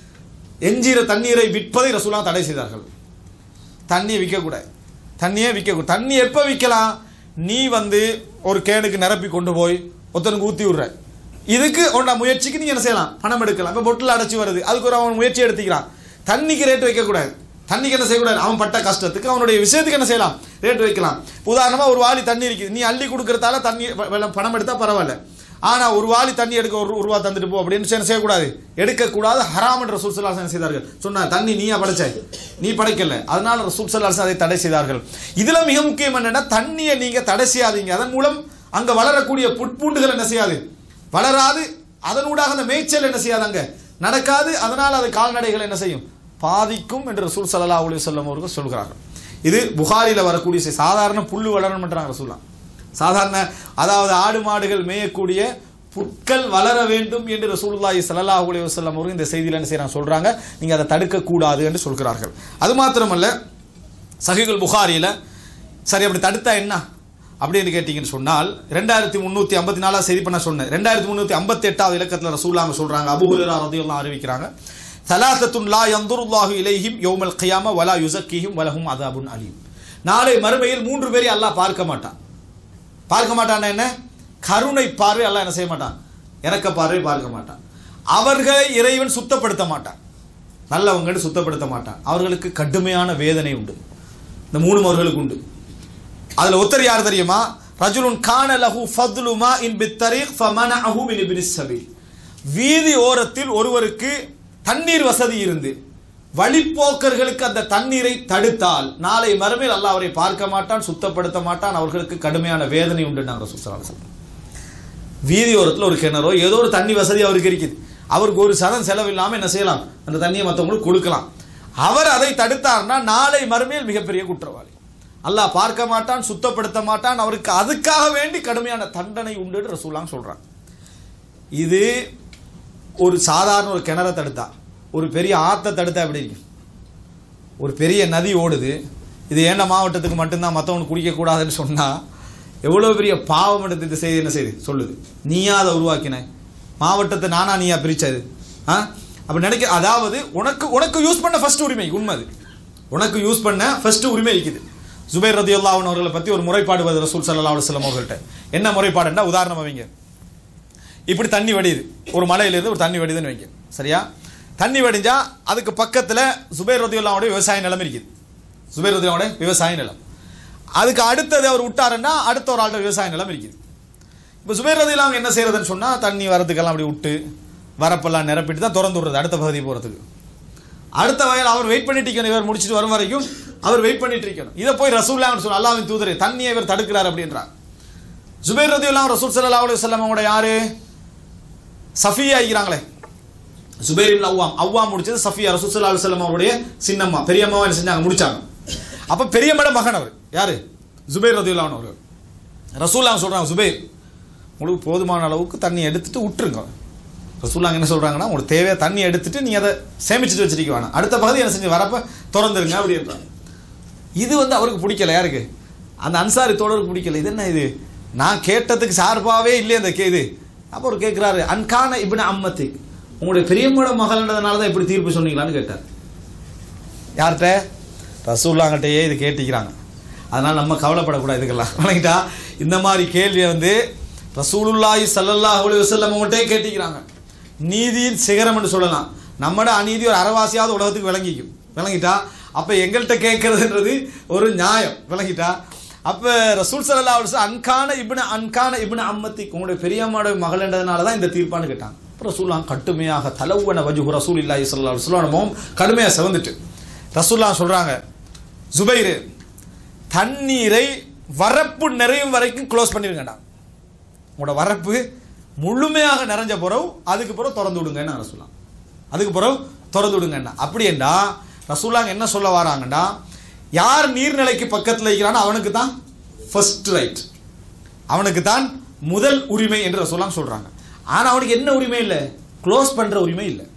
எஞ்சிற தண்ணீரை விற்பதை ரசூலுல்லாஹ் தடை செய்தார்கள். தண்ணியை விற்கக்கூடாது, தண்ணியே விற்கக்கூடாது. தண்ணி எப்போ விற்கலாம்? நீ வந்து ஒரு கேனுக்கு நிரப்பி கொண்டு போய் ஒருத்தனுக்கு ஊற்றி விடுற, இதுக்கு உன்ன முயற்சிக்கு நீ என்ன செய்யலாம்? பணம் எடுக்கலாம். இப்போ பொட்டில் அடைச்சி வருது, அதுக்கு ஒரு அவன் முயற்சி எடுத்துக்கிறான். தண்ணிக்கு ரேட் வைக்கக்கூடாது. தண்ணிக்கு என்ன செய்யக்கூடாது? அவன் பட்ட கஷ்டத்துக்கு அவனுடைய விஷயத்துக்கு என்ன செய்யலாம்? ரேட் வைக்கலாம். உதாரணமாக ஒரு வாளி தண்ணி இருக்குது, நீ அள்ளி கொடுக்கறதால தண்ணி பணம் எடுத்தால் பரவாயில்ல. ஆனால் ஒரு வாளி தண்ணி எடுக்க ஒரு ரூபா தந்துட்டு போ அப்படின்னு என்ன செய்யக்கூடாது, எடுக்கக்கூடாது. ஹராம் என்ற ரசூல் ஸல்லல்லாஹு அலைஹி வஸல்லம் செய்தார்கள். சொன்னார், தண்ணி நீயா படைச்சாய், நீ படைக்கல. அதனால ரசூல் ஸல்லல்லாஹு அலைஹி வஸல்லம் அதை தடை செய்தார்கள். இதில் மிக முக்கியம் என்னன்னா, தண்ணியை நீங்கள் தடை செய்யாதீங்க. அதன் மூலம் அங்க வளரக்கூடிய புட்பூண்டுகள் என்ன செய்யாது, வளராது. அதனூடாக அந்த மேய்ச்சல் என்ன செய்யாது, அங்க நடக்காது. அதனால் அது கால்நடைகள் என்ன செய்யும், பாதிக்கும் என்று ரசூல் ஸல்லல்லாஹு அலைஹி வஸல்லம் அவர்கள் சொல்கிறார்கள். இது புகாரில வரக்கூடிய சாதாரண புல்லு வளரணும்ன்றாங்க ரசூலுல்லாஹ். சாதாரண அதாவது ஆடு மாடுகள் மேயக்கூடிய புட்கள் வளர வேண்டும் என்று ரசூலுல்லாஹி ஸல்லல்லாஹு அலைஹி வஸல்லம் அவர்கள் இந்த செய்தியில என்ன செய்றாங்க சொல்றாங்க. நீங்க அதை தடுக்க கூடாது என்று சொல்கிறார்கள். அது மாத்திரமல்ல, சஹீஹுல் புகாரியில சரி அப்படி தடுத்தா என்ன அப்படின்னு கேட்டீங்கன்னு சொன்னால், ரெண்டாயிரத்தி முன்னூத்தி ஐம்பத்தி நாலாவது செய்தி பண்ண சொன்னேன். ரெண்டாயிரத்தி முன்னூத்தி ஐம்பத்தி எட்டாவது இலக்கத்தில் ரசூலுல்லாஹ் சொல்றாங்க, அபூ ஹுரைரா ரலியல்லாஹு அறிவிக்கிறாங்க, ஸலாத்தத்துன் லா யன்துருல்லாஹு இலைஹிம் யௌமல் கியாமா வலா யுஸக்கிஹிம் வலஹும் அஸாபுன் அலீம். நாளை மறுமையில் மூன்று பேரை அல்லாஹ் பார்க்க மாட்டான். பார்க்க மாட்டான்னா என்ன, கருணை பார்வை அல்லாஹ் என்ன செய்ய மாட்டான், இரக்க பார்வை பார்க்க மாட்டான். அவர்களை இறைவன் சுத்தப்படுத்த மாட்டான், நல்லவங்க சுத்தப்படுத்த மாட்டான். அவர்களுக்கு கடுமையான வேதனை உண்டு. இந்த மூணு அவர்களுக்கு உண்டு. அதுல ஒருத்தர் யார் தெரியுமா, ரஜுலுன் கான லஹு ஃபத்லு மாஇன் பித்தரீக் ஃபமனஅஹு மின் இப்னிஸ் ஸபீல். வீதி ஓரத்தில் ஒருவருக்கு தண்ணீர் வசதி இருந்து வழிப்போக்கர்களுக்கு அந்த தண்ணீரை தடுத்தால் நாளை மறுமையில் அல்லாஹ் அவரை பார்க்க மாட்டான், சுத்தப்படுத்த மாட்டான். அவர்களுக்கு கடுமையான வேதனை உண்டு. நாங்கள் சுத்தம் வீதி ஓரத்தில் ஒரு கிணறோ ஏதோ ஒரு தண்ணி வசதி அவருக்கு இருக்குது, அவருக்கு ஒரு சதம் செலவு இல்லாமல் என்ன செய்யலாம், அந்த தண்ணியை மற்றவங்களுக்கு கொடுக்கலாம். அவர் அதை தடுத்தார்னா நாளை மறுமையில் மிகப்பெரிய குற்றவாளி. அல்லாஹ் பார்க்க மாட்டான், சுத்தப்படுத்த மாட்டான். அவருக்கு அதுக்காக வேண்டி கடுமையான தண்டனை உண்டு என்று ரசூலுல்லாஹ் சொல்றாங்க. இது ஒரு சாதாரண ஒரு கிணற தடுத்தா, ஒரு பெரிய ஆற்றை தடுத்தா எப்படி இருக்கு, ஒரு பெரிய நதி ஓடுது, இது ஏண்ட மாவட்டத்துக்கு மட்டும்தான் மற்றவனுக்கு குடிக்கக்கூடாதுன்னு சொன்னால் எவ்வளோ பெரிய பாவம் எடுத்து இந்த செய்தி என்ன செய்யுது சொல்லுது. நீயா அதை உருவாக்கின, மாவட்டத்தை நானா நீயா பிரிச்சது ஆ அப்படி நினைக்க. அதாவது உனக்கு உனக்கு யூஸ் பண்ண ஃபர்ஸ்ட் உரிமை, உண்மை அது, உனக்கு யூஸ் பண்ண ஃபர்ஸ்ட் உரிமை இருக்குது. ஜுபைர் ரலியல்லாஹு அன்ஹு அவர்களை பற்றி ஒரு முறைப்பாடு வருது ரசூல் ஸல்லல்லாஹு அலைஹி வஸல்லம் அவர்கள்ட்ட. என்ன முறைப்பாடுன்னா, உதாரணம் வைங்க, இப்படி தண்ணி வடியுது, ஒரு மலையிலிருந்து ஒரு தண்ணி வடிதுன்னு வைங்க, சரியா? தண்ணி வடிஞ்சா அதுக்கு பக்கத்தில் ஜுபைர் ரலியல்லாஹு அன்ஹு விவசாய நிலம் இருக்குது. ஜுபைர் ரலியல்லாஹு அன்ஹு விவசாய நிலம், அதுக்கு அடுத்தது அவர் விட்டாருன்னா அடுத்த ஒரு ஆள்கிட்ட விவசாய நிலம் இருக்குது. இப்போ ஜுபைர் ரலியல்லாஹு அன்ஹு என்ன செய்யறதுன்னு சொன்னால், தண்ணி வரதுக்கெல்லாம் அப்படி விட்டு வரப்பெல்லாம் நிரப்பிட்டு தான் திறந்து விடுறது அடுத்த பகுதி போகிறதுக்கு. அடுத்த வகையில் அவர் வெயிட் பண்ணிட்டு இருக்கணும், இவர் முடிச்சுட்டு வரும் வரைக்கும் அவர் வெயிட் பண்ணிட்டு இருக்கணும். இதை போய் ரசூலுல்லாஹ் சொல்ல, அல்லாஹ்வின் தூதரே தண்ணியை இவர் தடுக்கிறார் அப்படின்றார். ஜுபைர் ரலியல்லாஹு ரசூல் ஸல்லல்லாஹு அலைஹி வஸல்லம் அவங்களோட யாரு, சஃபியா இருக்கிறாங்களே, ஜுபைர் இப்னு அவ்வாம், அவ்வாம் முடிச்சது சஃபியா, ரசூல் ஸல்லல்லாஹு அலைஹி வஸல்லம் அவருடைய சின்னம்மா, பெரியம்மாவை என்ன செஞ்சாங்க, முடிச்சாங்க. அப்போ பெரியம்மட மகன் அவர் யாரு, ஜுபைர் ரலியல்லாஹு அன்ஹு அவர்கள். ரசூலுல்லாஹ் சொல்றாங்க, ஜுபைர் உங்களுக்கு போதுமான அளவுக்கு தண்ணி எடுத்துட்டு விட்டுருங்க. ரசூலுல்லாஹ் என்ன சொல்றாங்கன்னா, உங்களுக்கு தேவையான தண்ணி எடுத்துட்டு நீங்க அதை சேமிச்சுட்டு வச்சிருக்க வேணாம், அடுத்த பகுதி என்ன செஞ்சு வரப்ப திறந்துருங்க அப்படின்றாங்க. இது வந்து அவருக்கு பிடிக்கல, யாருக்கு, அந்த அன்சாரி தோழருக்கு பிடிக்கல. இது என்ன இது, நான் கேட்டதுக்கு சார்பாகவே இல்லையே அந்த கேது. அப்போ அவர் கேட்குறாரு, அன்கான இப்னு அம்மத்தி, உங்களுடைய பெரியம்மோட மகள்ன்றதுனால தான் இப்படி தீர்ப்பு சொன்னீங்களான்னு கேட்டார். யார்கிட்ட, ரசூலுல்லாஹ்கிட்டயே இது கேட்டிக்கிறாங்க. அதனால் நம்ம கவலைப்படக்கூடாது இதுக்கெல்லாம், வணங்கிட்டா. இந்த மாதிரி கேள்வியை வந்து ரசூலுல்லாஹி ஸல்லல்லாஹு அலைஹி வஸல்லம் அவங்கள்ட்டே கேட்டிக்கிறாங்க. நீதியின் சிகரம் என்று சொல்லலாம். நம்மட அநீதி ஒரு அறவாசியாவது உலகத்துக்கு விளங்கிக்கும், விளங்கிட்டா. அப்போ எங்கள்கிட்ட கேட்கறதுன்றது ஒரு நியாயம், விளங்கிட்டா. அப்போ ரசூல் ஸல்லல்லாஹு அலைஹி வஸல்லம் அன்கான இப்னு அன்கான இப்னு அம்மத்தி, உங்களுடைய பெரியம்மாவோட மகள்ன்றதுனால தான் இந்த தீர்ப்பான்னு கேட்டாங்க. ரசூலுல்லாஹ் கடுமையாக தலவன வஜ்ஹு ரசூலில்லாஹி ஸல்லல்லாஹு அலைஹி வஸல்லம் கடுமையாக செவந்துட்டு ரசூலுல்லாஹ் சொல்றாங்க, ஜுபைர் தண்ணீரை வரப்பு நிறையும் வரைக்கும் க்ளோஸ் பண்ணிருங்கடா, உங்களோட வரப்பு முழுமையாக நிறைஞ்ச பிறகு அதுக்கு பிறகு திறந்து விடுங்கன்னு ரசூலுல்லாஹ், அதுக்கு பிறகு திறந்து விடுங்கண்ணா. அப்படின்னா ரசூலுல்லாஹ் என்ன சொல்ல வராங்கண்டா, யார் நீர்நிலைக்கு பக்கத்தில் இருக்கிறானோ அவனுக்கு தான் ஃபர்ஸ்ட் ரைட், அவனுக்கு தான் முதல் உரிமை என்று ரசூலுல்லாஹ் சொல்றாங்க. ஆனால் அவனுக்கு என்ன உரிமை இல்லை, க்ளோஸ் பண்ற உரிமை இல்லை.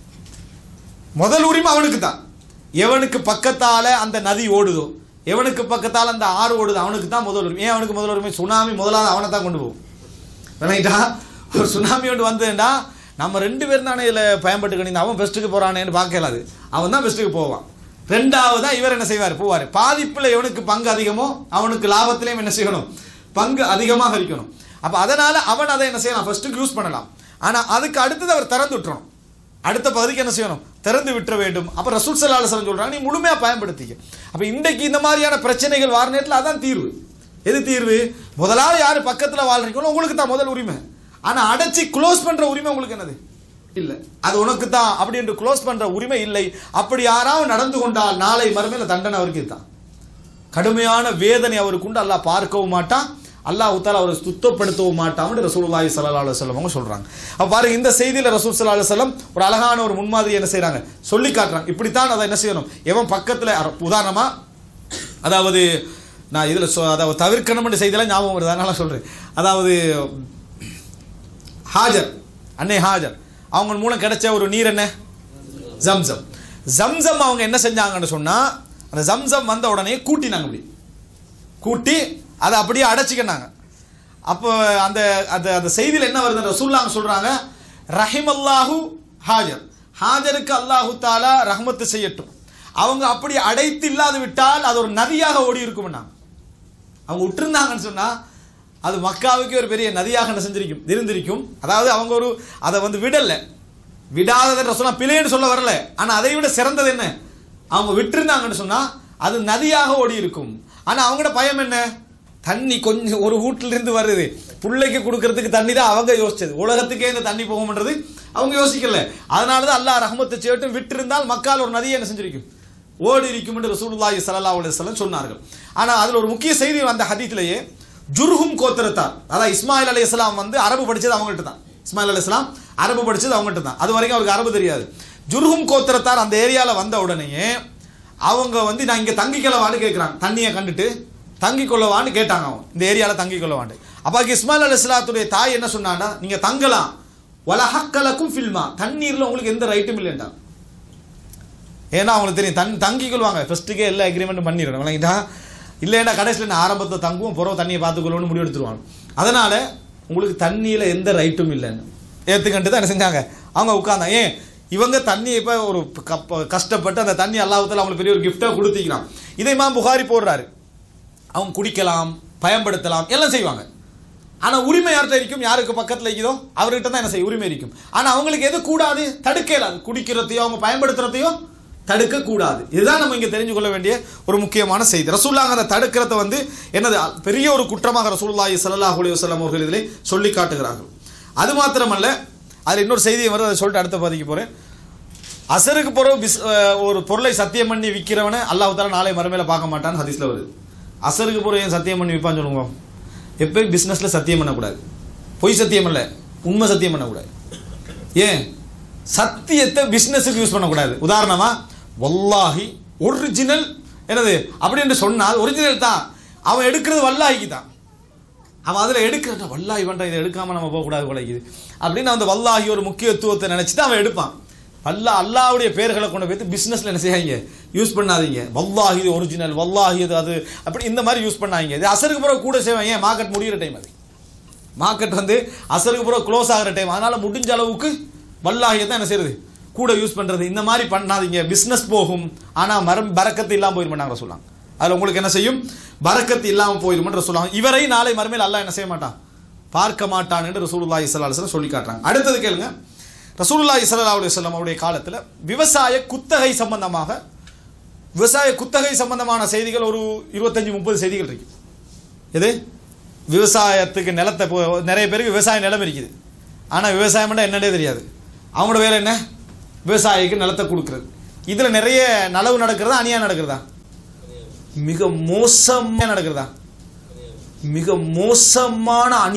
முதல் உரிமை அவனுக்கு தான். எவனுக்கு பக்கத்தால அந்த நதி ஓடுதோ, எவனுக்கு பக்கத்தால் அந்த ஆறு ஓடுதோ அவனுக்கு தான் முதல் உரிமை. ஏன் அவனுக்கு முதல் உரிமை, சுனாமி முதலாவது அவனை தான் கொண்டு போகும், விளங்கிட்டா. ஒரு சுனாமி ஒன்று வந்ததுண்டா நம்ம ரெண்டு பேரும் தானே இதில் பயன்பட்டு கணிந்து, அவன் பெஸ்ட்டுக்கு போகிறானேன்னு பார்க்கலாது, அவன் தான் பெஸ்ட்டுக்கு போவான். ரெண்டாவதா இவர் என்ன செய்வார், போவார். பாதிப்பில் எவனுக்கு பங்கு அதிகமோ அவனுக்கு லாபத்திலையும் என்ன செய்யணும், பங்கு அதிகமாக இருக்கணும். அப்போ அதனால அவன் அதை என்ன செய்யலாம், ஃபர்ஸ்ட்டுக்கு யூஸ் பண்ணலாம். ஆனால் அதுக்கு அடுத்தது அவர் திறந்து விட்டுறணும், அடுத்த பகுதிக்கு என்ன செய்யணும், திறந்து விட்டுற வேண்டும். அப்போ ரசூல் ஸல்லல்லாஹு அலைஹி வஸல்லம் சொல்றாங்க, நீ முழுமையாக பயன்படுத்திக்க. அப்போ இன்றைக்கு இந்த மாதிரியான பிரச்சனைகள் வார நேரத்தில் அதான் தீர்வு. எது தீர்வு, முதலாவது யார் பக்கத்தில் வாழ்றீங்களோ உங்களுக்கு தான் முதல் உரிமை. ஆனால் அடைச்சி க்ளோஸ் பண்ற உரிமை உங்களுக்கு என்னது இல்லை, அது உனக்கு தான் அப்படி என்று க்ளோஸ் பண்ற உரிமை இல்லை. அப்படி யாராவது நடந்து கொண்டால் நாளை மறுமையில தண்டனை அவருக்கு தான், கடுமையான வேதனை அவருக்கு உண்டு. அல்லாஹ் பார்க்கவும் மாட்டான், அல்லாஹ் தஆலா அவரை சுத்தப்படுத்தவும் மாட்டான்னு ரசூலுல்லாஹி ஸல்லல்லாஹு அலைஹி வஸல்லம் அவங்க சொல்றாங்க. அப்ப பாருங்க, இந்த செய்தியில ரசூல் ஸல்லல்லாஹு அலைஹி வஸல்லம் ஒரு அழகான ஒரு முன்மாதிரி என்ன செய்றாங்க, சொல்லி காட்டுறாங்க. இப்படித்தான் அதை என்ன செய்யணும். எவன் பக்கத்துல, உதாரணமா அதாவது நான் இதுல அதாவது தவிர்க்கணும்னு செய்தியெல்லாம் ஞாபகம் வருது, அதனால சொல்றேன். அதாவது ஹாஜர், அன்னை ஹாஜர் அவங்க மூலம் கிடைச்ச ஒரு நீர் என்ன, ஜம்சம். ஜம்சம் அவங்க என்ன செஞ்சாங்கன்னு சொன்னா, அந்த ஜம்சம் வந்த உடனே கூட்டினாங்க, அப்படி கூட்டி அதை அப்படியே அடைச்சிக்கினாங்க. அப்போ அந்த அந்த செய்தியில் என்ன வருது, ரசூலுல்லாஹ் சொல்றாங்க, ரஹிமல்லாஹு ஹாஜர், ஹாஜருக்கு அல்லாஹு தாலா ரஹ்மத்து செய்யட்டும். அவங்க அப்படி அடைத்து இல்லாது விட்டால் அது ஒரு நதியாக ஓடி இருக்கும்னா, அவங்க விட்டுருந்தாங்கன்னு சொன்னா அது மக்காவுக்கு ஒரு பெரிய நதியாக என்ன செஞ்சிருக்கும், இருந்திருக்கும். அதாவது அவங்க ஒரு அதை வந்து விடல, விடாததை சொன்னா பிழைன்னு சொல்ல வரல, ஆனா அதை விட சிறந்தது என்ன, அவங்க விட்டுருந்தாங்கன்னு சொன்னா அது நதியாக ஓடி இருக்கும். ஆனா அவங்களோட பயம் என்ன, தண்ணி கொஞ்சம் ஒரு வீட்டில இருந்து வருது, பிள்ளைக்கு கொடுக்கறதுக்கு தண்ணி தான் அவங்க யோசிச்சது, உலகத்துக்கே இந்த தண்ணி போகும்ன்றது அவங்க யோசிக்கல. அதனாலதான் அல்லாஹ் ரஹ்மத்தை செய்யட்டும், விட்டிருந்தால் மக்கால் ஒரு நதியை என்ன செஞ்சிருக்கும், ஓடி இருக்கும் என்று ரசூலுல்லாஹி ஸல்லல்லாஹு அலைஹி வஸல்லம் சொன்னார்கள். ஆனா அதுல ஒரு முக்கிய செய்தி அந்த ஹதீஸ்லயே, ஜுர்ஹும் கோத்திரத்தார், அதாவது இஸ்மாயில் அலைஹிஸ்ஸலாம் வந்து அரபு படிச்சது அவங்கள்ட்ட தான். இஸ்மாயில் அலைஹிஸ்ஸலாம் அரபு படிச்சது அவங்கள்ட்ட தான். அது வரைக்கும் அவருக்கு அரபு தெரியாது. ஜுர்ஹும் கோத்திரத்தார் அந்த ஏரியால வந்த உடனேயே அவங்க வந்து நான் இங்க தங்கிக்கொள்ளவான்னு கேட்கிறாங்க, தண்ணியை கண்டுட்டு தங்கி கொள்ளவான்னு கேட்டாங்க. அவங்க இந்த ஏரியால தங்கி கொள்ளவாண்டு. அப்ப இஸ்மாயில் அலைஹிஸ்ஸலாத்துடைய தாய் என்ன சொன்னான்னா, நீங்க தங்கலாம், வலஹக்கலக்கும் ஃபில்மா, தண்ணீர்ல உங்களுக்கு எந்த ரைட்டும் இல்லைண்டா. ஏன்னா அவங்களுக்கு தெரியும் தண்ணி தங்கி கொள்வாங்க, ஃபர்ஸ்ட்டுக்கே எல்லா அக்ரிமெண்ட்டும் பண்ணிடணும், விளங்கிட்டா. இல்லைன்னா கடைசியில் நான் ஆரம்பத்தை தங்குவோம், பிறகு தண்ணியை பார்த்துக்கொள்ளணும்னு முடிவு எடுத்துருவாங்க. அதனால உங்களுக்கு தண்ணியில எந்த ரைட்டும் இல்லைன்னு ஏற்றுக்கண்டு தான் என்ன செஞ்சாங்க, அவங்க உட்கார்ந்தாங்க. ஏன் இவங்க தண்ணி இப்போ ஒரு கஷ்டப்பட்டு அந்த தண்ணி அல்லாஹ்வுத்தாலா அவங்களுக்கு பெரிய ஒரு கிஃப்டாக கொடுத்திக்கிறான். இதை இமாம் புகாரி போடுறாரு, அவங்க குடிக்கலாம், பயன்படுத்தலாம், எல்லாம் செய்வாங்க. ஆனால் உரிமை யார்கிட்ட இருக்கும், யாருக்கு பக்கத்தில் இருக்குதோ அவர்கிட்ட தான் என்ன செய்ய உரிமை இருக்கும். ஆனால் அவங்களுக்கு எது கூடாது, தடுக்க இயலாது, குடிக்கிறதையோ அவங்க பயன்படுத்துறதையோ தடுக்க கூடாது. இதுதான் நம்ம இங்கே தெரிஞ்சு கொள்ள வேண்டிய ஒரு முக்கியமான செய்தி. ரசூலுல்லாஹ் அந்த தடுக்கிறத வந்து என்னது பெரிய ஒரு குற்றமாக ரசூலுல்லாஹி ஸல்லல்லாஹு அலைஹி வஸல்லம் அவர்கள் இதிலே சொல்லி காட்டுகிறார்கள். அது மாத்திரமல்ல, அதில் இன்னொரு செய்தியை வருது, அதை சொல்லிட்டு அடுத்த பதிக்கு போகிறேன். அசருக்கு பிறகு பிஸ் ஒரு பொருளை சத்தியம் பண்ணி விற்கிறவனை அல்லாஹ் தஆலா நாளை மறுமையில பார்க்க மாட்டான்னு ஹதீஸ்ல வருது. அசருக்கு பிறகு ஏன் சத்தியம் பண்ணி விற்பான்னு சொல்லுங்க. எப்பயும் பிஸ்னஸில் சத்தியம் பண்ணக்கூடாது, பொய் சத்தியம் இல்லை, உண்மை சத்தியம் பண்ணக்கூடாது. ஏன் சத்தியத்தை பிஸ்னஸுக்கு யூஸ் பண்ணக்கூடாது. உதாரணமா வல்லாஹி ஒரிஜினல் என்னது அப்படின்னு சொன்னால் ஒரிஜினல் தான், அவன் எடுக்கிறது வல்லாஹிக்கு தான், அவன் அதில் எடுக்கிறத வல்லாஹி பண்ணுறான், இதை எடுக்காமல் நம்ம போகக்கூடாது குலைக்குது அப்படின்னு அந்த வல்லாஹி ஒரு முக்கியத்துவத்தை நினச்சிட்டு அவன் எடுப்பான். அல்லா அல்லாவுடைய பேர்களை கொண்டு போய் பிஸ்னஸில் என்ன செய்யாங்க, யூஸ் பண்ணாதீங்க. வல்லாஹி இது ஒரிஜினல், வல்லாஹி இது அது அப்படி இந்த மாதிரி யூஸ் பண்ணாங்க. இது அசருக்கு பிறகு கூட செய்வாங்க. ஏன் மார்க்கெட் முடிகிற டைம், அது மார்க்கெட் வந்து அசருக்கு பிறகு க்ளோஸ் ஆகிற டைம், அதனால முடிஞ்ச அளவுக்கு வல்லாஹியை தான் என்ன செய்யறது, கூட யூஸ் பண்ணுறது. இந்த மாதிரி பண்ணாதீங்க, பிஸ்னஸ் போகும், ஆனால் மரம் பரக்கத்து இல்லாமல் போயிருமாட்டாங்க சொல்லுவாங்க. அதில் உங்களுக்கு என்ன செய்யும், பரக்கத்து இல்லாமல் போயிருமென்று சொல்லுவாங்க. இவரை நாளை மறுமையில் அல்லாஹ் என்ன செய்ய மாட்டான், பார்க்க மாட்டான் என்று ரசூலுல்லாஹி ஸல்லல்லாஹு அலைஹி வஸல்லம் சொல்லி காட்டுறாங்க. அடுத்தது கேளுங்க, ரசூலுல்லாஹி ஸல்லல்லாஹு அலைஹி வஸல்லம் அவருடைய காலத்தில் விவசாய குத்தகை சம்பந்தமாக, விவசாய குத்தகை சம்பந்தமான செய்திகள் ஒரு இருபத்தஞ்சு முப்பது செய்திகள் இருக்கு. எது விவசாயத்துக்கு நிலத்தை, நிறைய பேருக்கு விவசாய நிலம் இருக்குது, ஆனால் விவசாயம் என்னன்னே தெரியாது. அவங்களோட வேலை என்ன, விவசாயிக்கு நிலத்தை கொடுக்கறது. இதில் நிறைய நலவு நடக்கிறதா அநியாயம் நடக்கிறதா, மிக மோசமாக நடக்கிறதா, மிக மோசமான